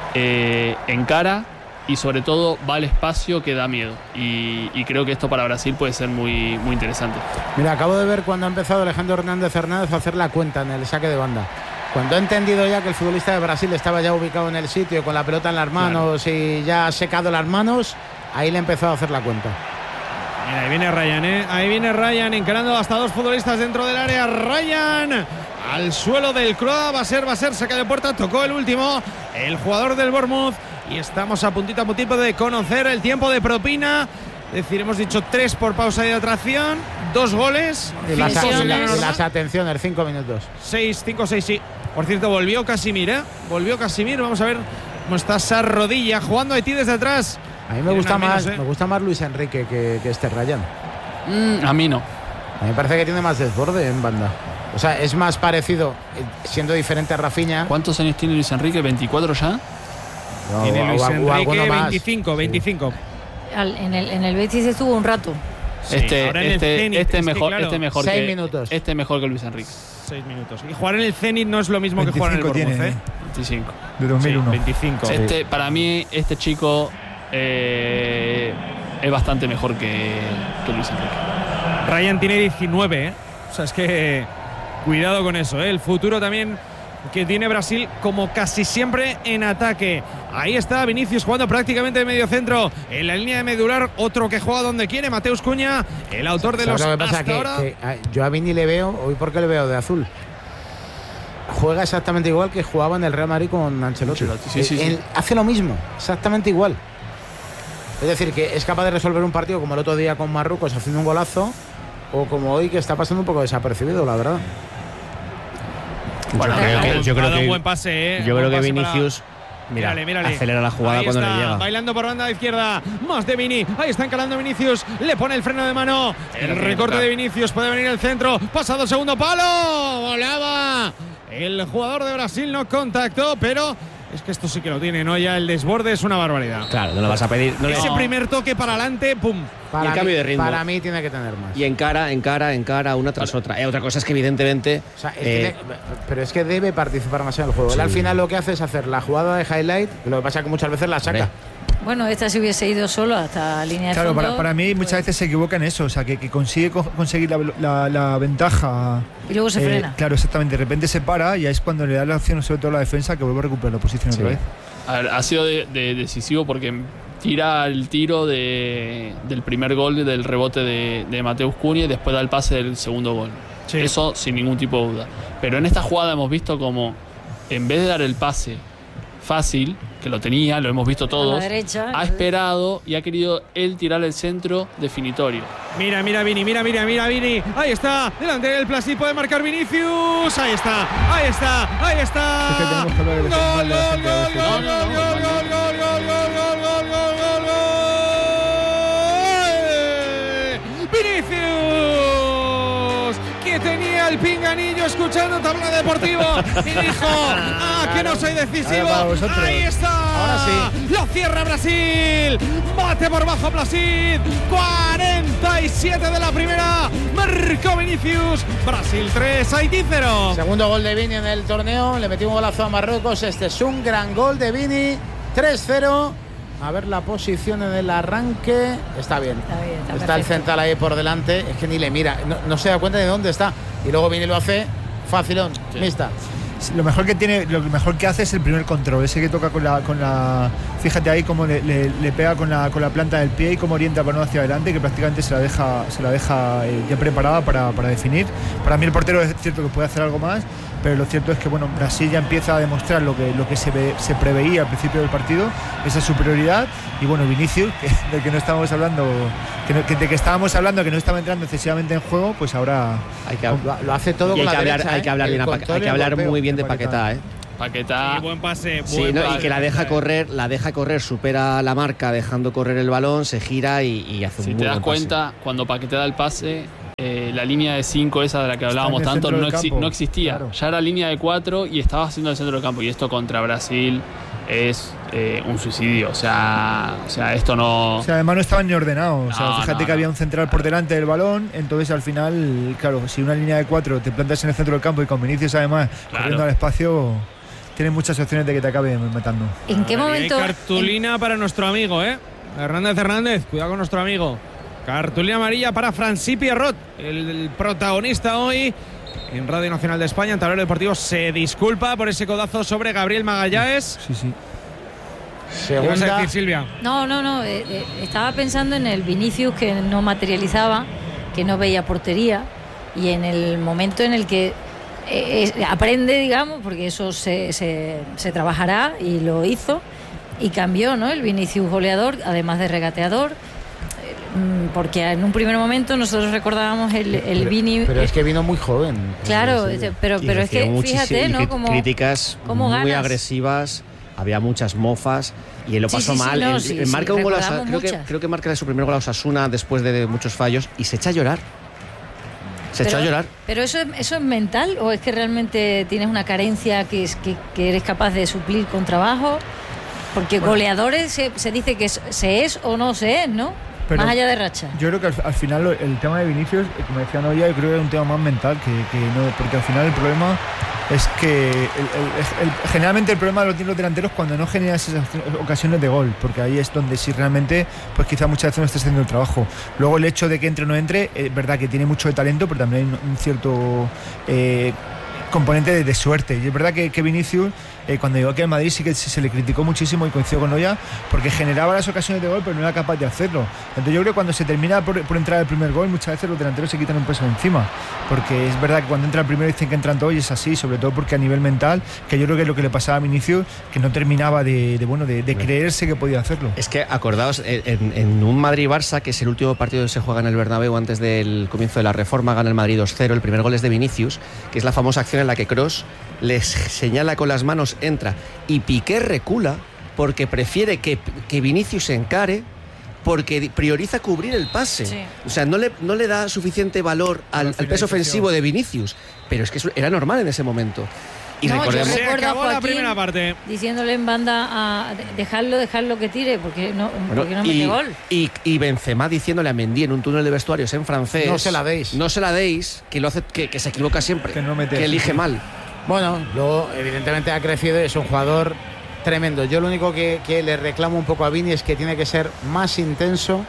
Encara y sobre todo va al espacio, que da miedo. Y creo que esto para Brasil puede ser muy, muy interesante. Mira, acabo de ver cuando ha empezado Alejandro Hernández a hacer la cuenta en el saque de banda. Cuando ha entendido ya que el futbolista de Brasil estaba ya ubicado en el sitio con la pelota en las manos, claro, y ya ha secado las manos, ahí le empezó a hacer la cuenta. Mira, ahí viene Ryan, ahí viene Ryan encarando hasta dos futbolistas dentro del área. Ryan al suelo del Croa, va a ser saca de puerta, tocó el último, el jugador del Bournemouth, y estamos a puntito de conocer el tiempo de propina. Es decir, hemos dicho 3 por pausa de atracción, 2 goles. Y las atenciones, 5 minutos. 6, sí. Por cierto, volvió Casimir, vamos a ver cómo está esa rodilla, jugando Haití desde atrás. A mí me gusta más Luis Enrique que este Ryan. A mí no. A mí me parece que tiene más desborde en banda. O sea, es más parecido, siendo diferente a Rafinha. ¿Cuántos años tiene Luis Enrique? ¿24 ya? No, tiene Luis Enrique 25. En el Betis estuvo un rato. Sí, este mejor 6 minutos. Este mejor que Luis Enrique. 6 minutos. Y jugar en el Zenit no es lo mismo que jugar en el Bournemouth, 25. De 2001. Sí, 25. Para mí, este chico es bastante mejor que Luis Enrique. Ryan tiene 19, O sea, es que cuidado con eso, El futuro también que tiene Brasil, como casi siempre en ataque. Ahí está Vinicius jugando prácticamente de medio centro, en la línea de medular, otro que juega donde quiere, Mateus Cunha, el autor de los lo que pasa hasta ahora. Que yo a Vini le veo, hoy porque le veo de azul, juega exactamente igual que jugaba en el Real Madrid con Ancelotti. Sí. Hace lo mismo, exactamente igual. Es decir, que es capaz de resolver un partido como el otro día con Marruecos haciendo un golazo, o como hoy, que está pasando un poco desapercibido, la verdad. Bueno, yo creo que un buen pase, yo creo que Vinicius mírale. Acelera la jugada ahí cuando está, le llega. Bailando por banda de izquierda, más de Vini. Ahí está encalando Vinicius, le pone el freno de mano. El recorte de Vinicius, puede venir el centro. Pasado el segundo palo, volaba. El jugador de Brasil no contactó, pero es que esto sí que lo tiene, ¿no? Ya el desborde es una barbaridad. Claro, no lo vas a pedir. Ese primer toque para adelante, pum. Y el cambio de ritmo. Para mí tiene que tener más. Y encara una tras otra. Otra cosa es que evidentemente… O sea, pero es que debe participar más en el juego. Sí. Él al final lo que hace es hacer la jugada de highlight, lo que pasa es que muchas veces la saca. Bueno, esta se hubiese ido solo hasta la línea de fondo. Claro, para mí muchas veces se equivoca en eso, o sea, que consigue conseguir la ventaja. Y luego se frena. Claro, exactamente. De repente se para y ahí es cuando le da la opción, sobre todo a la defensa, que vuelve a recuperar la posición otra vez. A ver, ha sido decisivo porque tira el tiro del primer gol, del rebote de Mateus Cunha, y después da el pase del segundo gol. Sí. Eso sin ningún tipo de duda. Pero en esta jugada hemos visto como, en vez de dar el pase fácil, que lo tenía, lo hemos visto todos, ha esperado y ha querido él tirar el centro definitorio. Mira Vini, ahí está, delante del Plastic, puede marcar Vinicius, ahí está. Vinicius, que tenía el pinganillo escuchando Tabla Deportivo y dijo, que no soy decisivo. Ahí está. Ahora sí. Lo cierra Brasil. Bate por bajo Placid. 47 de la primera. Marcó Vinicius. Brasil 3, Haití 0. Segundo gol de Vini en el torneo. Le metió un golazo a Marruecos. Este es un gran gol de Vini. 3-0. A ver la posición en el arranque. Está bien. Está el central ahí por delante. Es que ni le mira. No se da cuenta de dónde está. Y luego viene y lo hace facilón. Sí. Mixta. Lo mejor que hace es el primer control, ese que toca con la fíjate ahí cómo le pega con la planta del pie y cómo orienta el balón hacia adelante, que prácticamente se la deja ya preparada para definir. Para mí el portero es cierto que puede hacer algo más, pero lo cierto es que bueno, Brasil ya empieza a demostrar lo que se preveía al principio del partido, esa superioridad. Y bueno, Vinicius, del que no estábamos hablando, de que estábamos hablando, que no estaba entrando excesivamente en juego, pues ahora lo hace todo con la derecha. Hay que hablar muy bien de Paquetá, Paquetá, buen pase, y que la deja correr, supera la marca dejando correr el balón, se gira y hace un muy buen pase. Si te das cuenta, cuando Paquetá da el pase, la línea de 5 esa de la que hablábamos tanto no existía. Claro. Ya era línea de 4 y estaba haciendo el centro del campo. Y esto contra Brasil es un suicidio. O sea, esto no... O sea, además no estaban ni ordenados. Fíjate que había un central por delante del balón. Entonces al final, claro, si una línea de 4 te plantas en el centro del campo y con Vinicius además corriendo al espacio, tienes muchas opciones de que te acabe matando. ¿En qué momento? Hay cartulina para nuestro amigo, Hernández, cuidado con nuestro amigo. Cartulina amarilla para Francis Pierrot, el protagonista hoy en Radio Nacional de España. En Tablero Deportivo se disculpa por ese codazo sobre Gabriel Magallanes. Sí. ¿Qué vas a decir, Silvia? No. Estaba pensando en el Vinicius que no materializaba, que no veía portería, y en el momento en el que aprende, digamos, porque eso se trabajará, y lo hizo, y cambió, ¿no? El Vinicius goleador, además de regateador. Porque en un primer momento nosotros recordábamos el Vini. Pero es que vino muy joven. Claro, pero es que fíjate, ¿no? Como críticas muy agresivas, había muchas mofas y él lo pasó mal. Marca un gol, creo que marca su primer gol a Osasuna después de muchos fallos y se echa a llorar. Echó a llorar. ¿Pero eso es mental o es que realmente tienes una carencia que eres capaz de suplir con trabajo? Porque goleadores se dice que se es o no se es, ¿no? Pero más allá de racha. Yo creo que al final el tema de Vinicius, como decía Noia, yo creo que es un tema más mental que no, porque al final el problema es que generalmente el problema lo tienen los delanteros cuando no generan esas ocasiones de gol, porque ahí es donde sí realmente pues quizá muchas veces no estés haciendo el trabajo. Luego el hecho de que entre o no entre, es verdad que tiene mucho de talento, pero también hay un cierto componente de suerte. Y es verdad que Vinicius, cuando llegó aquí al Madrid, sí que se le criticó muchísimo, y coincido con Noia, porque generaba las ocasiones de gol pero no era capaz de hacerlo. Entonces yo creo que cuando se termina por entrar el primer gol, muchas veces los delanteros se quitan un peso encima, porque es verdad que cuando entra el primero dicen que entran todos, y es así, sobre todo porque a nivel mental, que yo creo que es lo que le pasaba a Vinicius, que no terminaba de creerse que podía hacerlo. Es que acordaos, en un Madrid-Barça, que es el último partido que se juega en el Bernabéu antes del comienzo de la reforma, gana el Madrid 2-0, el primer gol es de Vinicius, que es la famosa acción en la que Kroos les señala con las manos, entra, y Piqué recula porque prefiere que Vinicius se encare, porque prioriza cubrir el pase. Sí. O sea, no le da suficiente valor al peso ofensivo de Vinicius, pero es que eso era normal en ese momento. Y recordemos, se acabó la primera parte diciéndole en banda a dejarlo que tire porque no mete gol. Y Benzema diciéndole a Mendy en un túnel de vestuarios en francés: no se la deis, que lo hace, que se equivoca siempre, que elige mal. Bueno, luego evidentemente ha crecido y es un jugador tremendo. Yo lo único que le reclamo un poco a Vini es que tiene que ser más intenso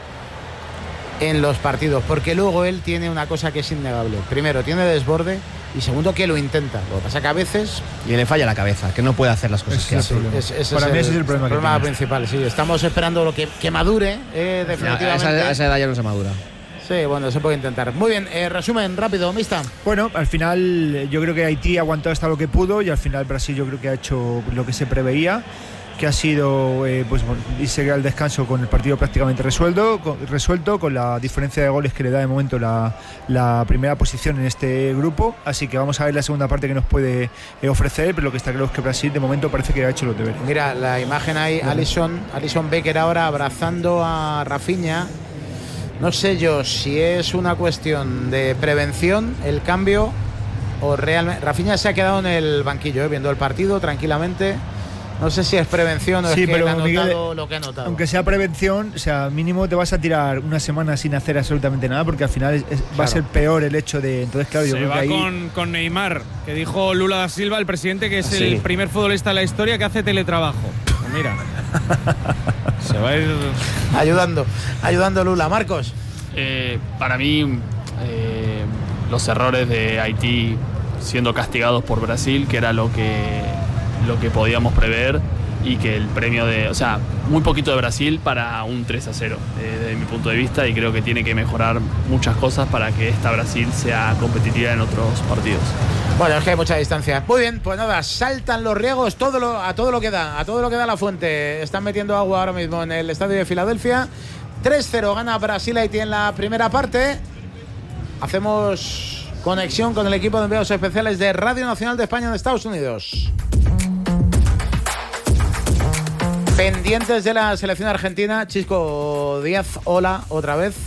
en los partidos, porque luego él tiene una cosa que es innegable. Primero, tiene desborde, y segundo, que lo intenta. Lo que pasa que a veces... Y le falla la cabeza, que no puede hacer las cosas que hace. Para mí ese es el problema principal. Sí, estamos esperando lo que madure, definitivamente. A esa edad ya no se madura. Sí, bueno, se puede intentar. Muy bien, resumen rápido, Mista. Bueno, al final yo creo que Haití aguantó hasta lo que pudo, y al final Brasil yo creo que ha hecho lo que se preveía, que ha sido irse al descanso con el partido prácticamente resuelto, con la diferencia de goles que le da de momento la primera posición en este grupo. Así que vamos a ver la segunda parte que nos puede ofrecer, pero lo que está claro es que Brasil de momento parece que ha hecho los deberes. Mira, la imagen ahí, Alisson Becker ahora abrazando a Rafinha. No sé yo si es una cuestión de prevención el cambio o realmente... Rafinha se ha quedado en el banquillo viendo el partido tranquilamente. No sé si es prevención o es que él ha notado lo que ha notado. Aunque sea prevención, o sea, mínimo te vas a tirar una semana sin hacer absolutamente nada, porque al final va a ser peor el hecho de... Entonces, claro, yo creo que ahí... con Neymar, que dijo Lula da Silva, el presidente, que es el primer futbolista de la historia que hace teletrabajo. mira. Se va a ir ayudando Lula. Marcos. Para mí, los errores de Haití siendo castigados por Brasil, que era lo que podíamos prever, y que el premio o sea, muy poquito de Brasil para un 3-0 desde mi punto de vista, y creo que tiene que mejorar muchas cosas para que esta Brasil sea competitiva en otros partidos. Bueno, es que hay mucha distancia. Muy bien, pues nada, saltan los riegos a todo lo que da la fuente. Están metiendo agua ahora mismo en el estadio de Filadelfia. 3-0 gana Brasil Haití en la primera parte. Hacemos conexión con el equipo de enviados especiales de Radio Nacional de España en Estados Unidos. Pendientes de la selección argentina. Chisco Díaz, hola otra vez.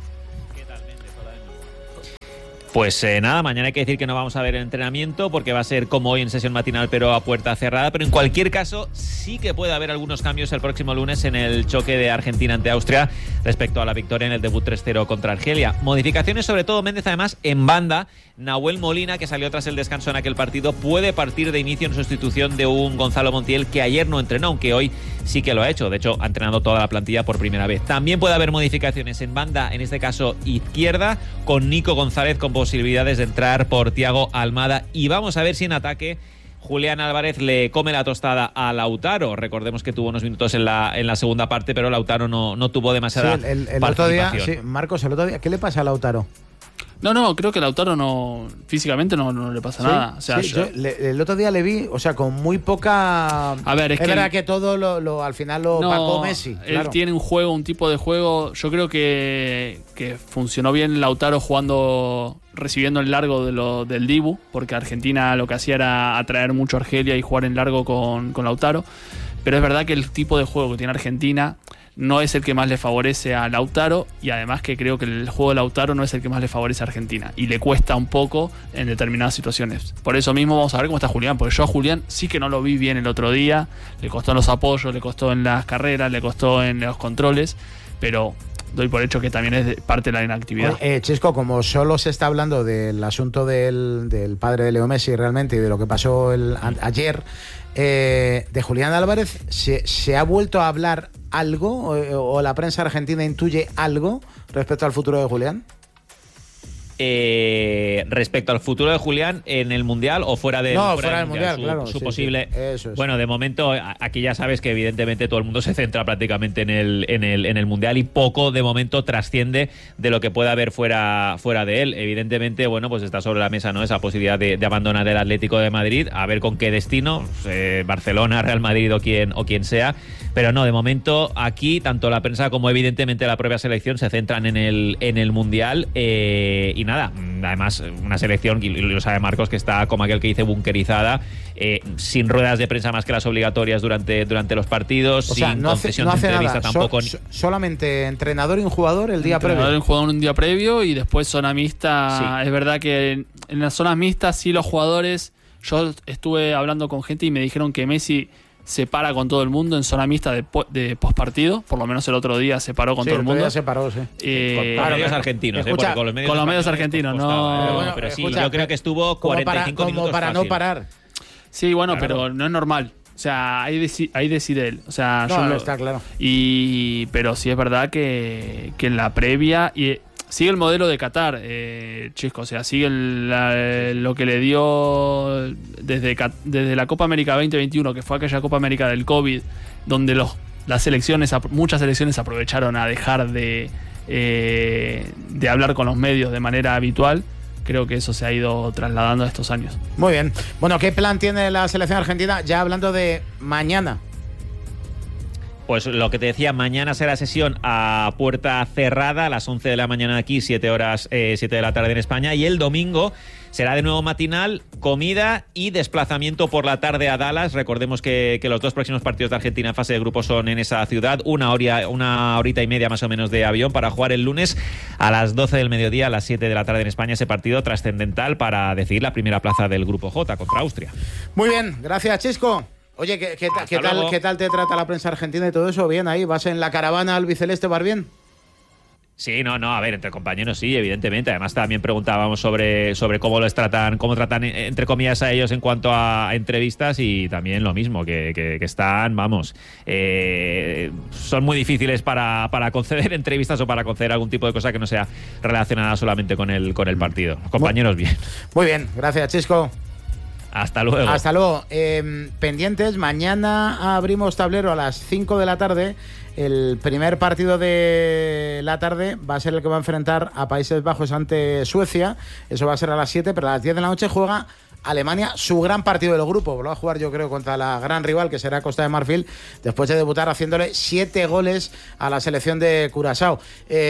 Pues nada, mañana hay que decir que no vamos a ver el entrenamiento porque va a ser como hoy en sesión matinal pero a puerta cerrada, pero en cualquier caso sí que puede haber algunos cambios el próximo lunes en el choque de Argentina ante Austria respecto a la victoria en el debut 3-0 contra Argelia. Modificaciones sobre todo, Méndez, además en banda. Nahuel Molina, que salió tras el descanso en aquel partido, puede partir de inicio en sustitución de un Gonzalo Montiel que ayer no entrenó, aunque hoy sí que lo ha hecho. De hecho, ha entrenado toda la plantilla por primera vez. También puede haber modificaciones en banda, en este caso izquierda, con Nico González con posibilidades de entrar por Thiago Almada. Y vamos a ver si en ataque Julián Álvarez le come la tostada a Lautaro. Recordemos que tuvo unos minutos en la segunda parte, pero Lautaro no tuvo demasiada el otro día, sí, Marcos, el otro día, ¿qué le pasa a Lautaro? No, creo que Lautaro físicamente no le pasa nada. O sea, yo el otro día le vi, o sea, con muy poca. A ver, es verdad que todo al final lo pagó Messi. Claro. Él tiene un tipo de juego. Yo creo que funcionó bien Lautaro recibiendo el largo del Dibu, porque Argentina lo que hacía era atraer mucho a Argelia y jugar en largo con Lautaro. Pero es verdad que el tipo de juego que tiene Argentina no es el que más le favorece a Lautaro, y además que creo que el juego de Lautaro no es el que más le favorece a Argentina y le cuesta un poco en determinadas situaciones. Por eso mismo vamos a ver cómo está Julián, porque yo a Julián sí que no lo vi bien el otro día. Le costó en los apoyos, le costó en las carreras, le costó en los controles, pero doy por hecho que también es parte de la inactividad. Chisco, como solo se está hablando del asunto del padre de Leo Messi realmente y de lo que pasó ayer, de Julián Álvarez, ¿se ha vuelto a hablar algo o la prensa argentina intuye algo respecto al futuro de Julián? Respecto al futuro de Julián en el Mundial o fuera del Mundial, claro. Su posible. Sí, eso es. Bueno, de momento aquí ya sabes que evidentemente todo el mundo se centra prácticamente en el Mundial y poco de momento trasciende de lo que pueda haber fuera de él. Evidentemente, bueno, pues está sobre la mesa, ¿no?, esa posibilidad de abandonar el Atlético de Madrid, a ver con qué destino, Barcelona, Real Madrid o quien sea. Pero no, de momento aquí tanto la prensa como evidentemente la propia selección se centran en el Mundial y nada, además una selección, y lo sabe Marcos, que está como aquel que dice bunkerizada, sin ruedas de prensa más que las obligatorias durante los partidos, sin concesión de entrevista tampoco. Solamente entrenador y un jugador el día previo. Entrenador y un jugador un día previo y después zona mixta. Sí. Es verdad que en las zonas mixtas sí los jugadores, yo estuve hablando con gente y me dijeron que Messi se para con todo el mundo en zona mixta de postpartido, por lo menos el otro día se paró con todo el mundo. Sí, se paró, sí. Con medios argentinos, escucha, con los medios argentinos no. Pero sí, yo creo que estuvo 45 minutos como para fácil. no parar. Sí, bueno, claro. Pero no es normal. O sea, ahí decide él. O sea, está claro. Pero sí es verdad que en la previa sigue el modelo de Qatar, Chisco. O sea, sigue lo que le dio desde la Copa América 2021, que fue aquella Copa América del COVID, donde muchas selecciones aprovecharon a dejar de hablar con los medios de manera habitual. Creo que eso se ha ido trasladando a estos años. Muy bien. Bueno, ¿qué plan tiene la selección argentina? Ya hablando de mañana. Pues lo que te decía, mañana será sesión a puerta cerrada a las 11 de la mañana aquí, 7 de la tarde en España, y el domingo será de nuevo matinal, comida y desplazamiento por la tarde a Dallas. Recordemos que los dos próximos partidos de Argentina en fase de grupo son en esa ciudad, una horita y media más o menos de avión para jugar el lunes a las 12 del mediodía, a las 7 de la tarde en España, ese partido trascendental para decidir la primera plaza del grupo J contra Austria. Muy bien, gracias, Chisco. Oye, ¿qué tal te trata la prensa argentina y todo eso? Bien, ahí, ¿vas en la caravana albiceleste, vas bien? Sí, no, a ver, entre compañeros sí, evidentemente. Además también preguntábamos sobre cómo les tratan, cómo tratan entre comillas a ellos en cuanto a entrevistas, y también lo mismo, que están, vamos, son muy difíciles para conceder entrevistas o para conceder algún tipo de cosa que no sea relacionada solamente con el partido. Los compañeros bien. Muy bien, gracias, Chisco. Hasta luego. Hasta luego. Pendientes, mañana abrimos tablero a las 5 de la tarde. El primer partido de la tarde va a ser el que va a enfrentar a Países Bajos ante Suecia. Eso va a ser a las 7, pero a las 10 de la noche juega Alemania, su gran partido del grupo. Lo va a jugar, yo creo, contra la gran rival que será Costa de Marfil, después de debutar haciéndole 7 goles a la selección de Curazao.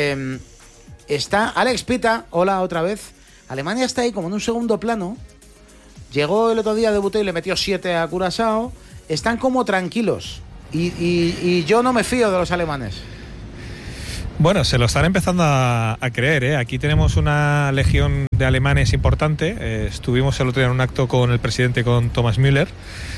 Está Alex Pita, hola otra vez. Alemania está ahí como en un segundo plano. Llegó el otro día, debutó y le metió 7 a Curazao. Están como tranquilos. Y yo no me fío de los alemanes. Bueno, se lo están empezando a creer, ¿eh? Aquí tenemos una legión de alemanes importante. Estuvimos el otro día en un acto con el presidente, con Thomas Müller,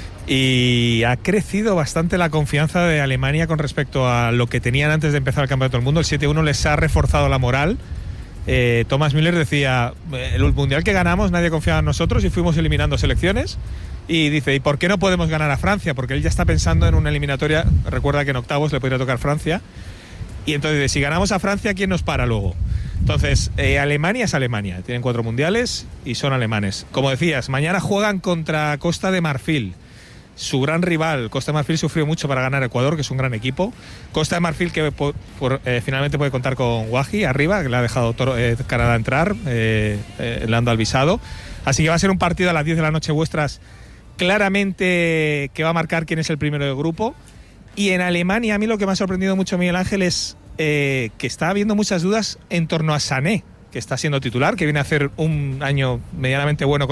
y ha crecido bastante la confianza de Alemania con respecto a lo que tenían antes de empezar el Campeonato del Mundo. El 7-1 les ha reforzado la moral. Thomas Müller decía, el Mundial que ganamos nadie confiaba en nosotros y fuimos eliminando selecciones. Y dice, ¿y por qué no podemos ganar a Francia? Porque él ya está pensando en una eliminatoria. Recuerda que en octavos le podría tocar Francia. Y entonces, si ganamos a Francia, ¿quién nos para luego? Entonces, Alemania es Alemania. Tienen 4 mundiales y son alemanes. Como decías, mañana juegan contra Costa de Marfil, su gran rival. Costa de Marfil sufrió mucho para ganar Ecuador, que es un gran equipo. Costa de Marfil que finalmente puede contar con Wahi arriba, que le ha dejado Canadá entrar, le han dado el visado. Así que va a ser un partido a las 10 de la noche vuestras, claramente, que va a marcar quién es el primero del grupo. Y en Alemania, a mí lo que me ha sorprendido mucho, Miguel Ángel, es que está habiendo muchas dudas en torno a Sané, que está siendo titular, que viene a hacer un año medianamente bueno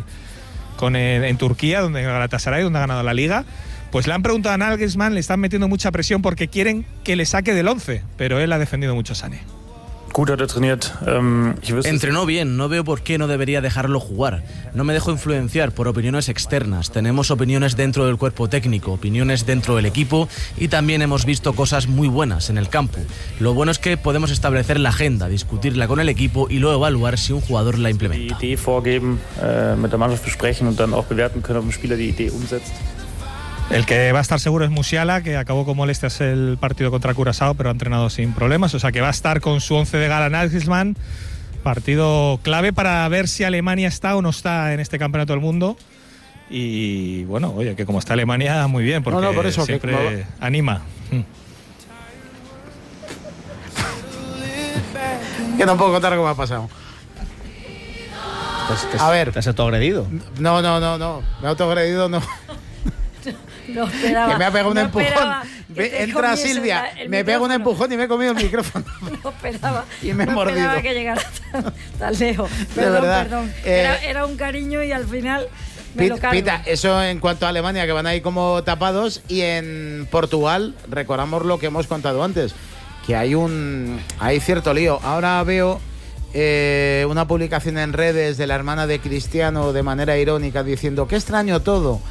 en Turquía, donde Galatasaray, donde ha ganado la Liga. Pues le han preguntado a Nagelsmann, le están metiendo mucha presión porque quieren que le saque del 11, pero él ha defendido mucho a Sané. Entrenó bien, no veo por qué no debería dejarlo jugar. No me dejo influenciar por opiniones externas. Tenemos opiniones dentro del cuerpo técnico, opiniones dentro del equipo, y también hemos visto cosas muy buenas en el campo. Lo bueno es que podemos establecer la agenda, discutirla con el equipo y luego evaluar si un jugador la implementa. El que va a estar seguro es Musiala, que acabó con molestias el partido contra Curazao, pero ha entrenado sin problemas. O sea que va a estar con su 11 de gala Nagelsmann. Partido clave para ver si Alemania está o no está en este Campeonato del Mundo. Y bueno, oye, que como está Alemania, muy bien, porque por eso, siempre anima. Yo no puedo contar cómo ha pasado. A ver. ¿Te has autoagredido? No. Me he autoagredido, no. No esperaba, que me ha pegado un empujón. Entra Silvia, me pega un empujón y me he comido el micrófono. No esperaba. Y me he mordido. No esperaba que llegara tan lejos. Perdón. Era un cariño y al final me lo cargo. Pita, eso en cuanto a Alemania, que van ahí como tapados. Y en Portugal, recordamos lo que hemos contado antes, que hay cierto lío. Ahora veo una publicación en redes de la hermana de Cristiano de manera irónica diciendo, qué extraño todo.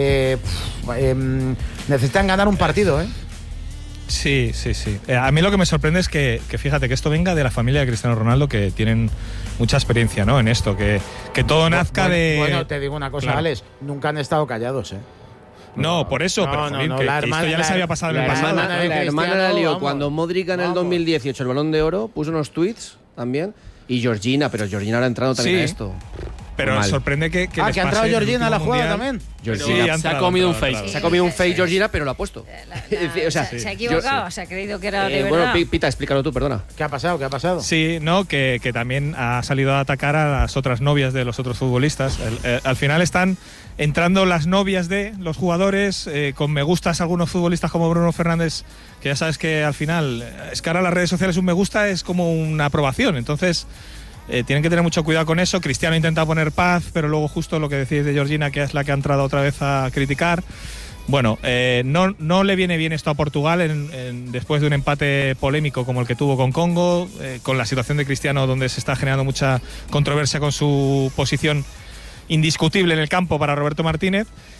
Necesitan ganar un partido, ¿eh? Sí. A mí lo que me sorprende es que fíjate que esto venga de la familia de Cristiano Ronaldo, que tienen mucha experiencia, ¿no? En esto, que todo nazca de... Bueno, te digo una cosa, claro. Alex, nunca han estado callados, ¿eh? No, por eso, pero esto ya les había pasado en el pasado. La hermana la lió cuando Modric en el 2018 el Balón de Oro puso unos tweets también, y Georgina ahora ha entrado también a esto. Pero sorprende que que ha entrado Georgina a la jugada también. Georgina se ha comido un fake. Se ha comido un fake Georgina, pero lo ha puesto. Se ha equivocado, se ha creído que era de verdad. Bueno, Pita, explícalo tú, perdona. ¿Qué ha pasado? Sí, no, que también ha salido a atacar a las otras novias de los otros futbolistas. Al final están entrando las novias de los jugadores, con me gustas algunos futbolistas como Bruno Fernández, que ya sabes que al final, es que ahora las redes sociales un me gusta es como una aprobación, entonces... tienen que tener mucho cuidado con eso. Cristiano intenta poner paz, pero luego justo lo que decís de Georgina, que es la que ha entrado otra vez a criticar. Bueno, no le viene bien esto a Portugal después de un empate polémico como el que tuvo con Congo, con la situación de Cristiano, donde se está generando mucha controversia con su posición indiscutible en el campo para Roberto Martínez.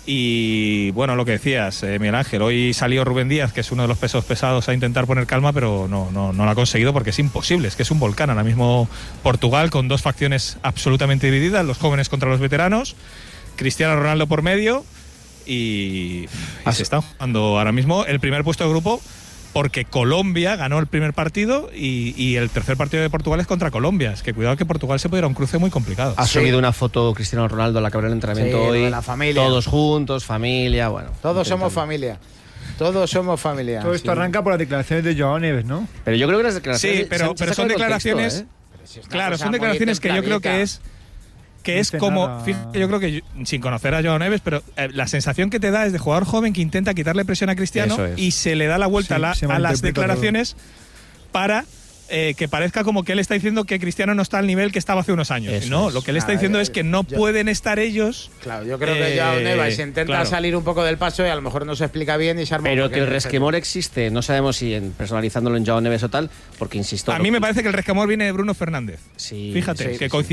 Y bueno, lo que decías, Miguel Ángel, hoy salió Rubén Díaz, que es uno de los pesos pesados, a intentar poner calma, pero no lo ha conseguido porque es imposible, es que es un volcán ahora mismo Portugal, con dos facciones absolutamente divididas, los jóvenes contra los veteranos, Cristiano Ronaldo por medio, y se está jugando ahora mismo el primer puesto de grupo, porque Colombia ganó el primer partido y el tercer partido de Portugal es contra Colombia. Es que cuidado que Portugal se puede ir a un cruce muy complicado. Ha subido una foto Cristiano Ronaldo a la que abrió el entrenamiento hoy. De la familia. Todos juntos, familia, bueno. Todos somos familia. Todos somos familia. Todo esto arranca por las declaraciones de Joao Neves, ¿no? Pero yo creo que las declaraciones... Sí, pero son declaraciones... Claro, son declaraciones que yo creo que es como, fíjate, yo creo que sin conocer a Joao Neves, pero la sensación que te da es de jugador joven que intenta quitarle presión a Cristiano y se le da la vuelta a las declaraciones para que parezca como que él está diciendo que Cristiano no está al nivel que estaba hace unos años. No, lo que él está diciendo es que no pueden estar ellos. Claro, yo creo que Joao Neves intenta salir un poco del paso y a lo mejor no se explica bien y se arma. Pero que el resquemor existe, no sabemos si personalizándolo en Joao Neves o tal, porque insisto. A mí me parece que el resquemor viene de Bruno Fernández. Sí, fíjate, que coincide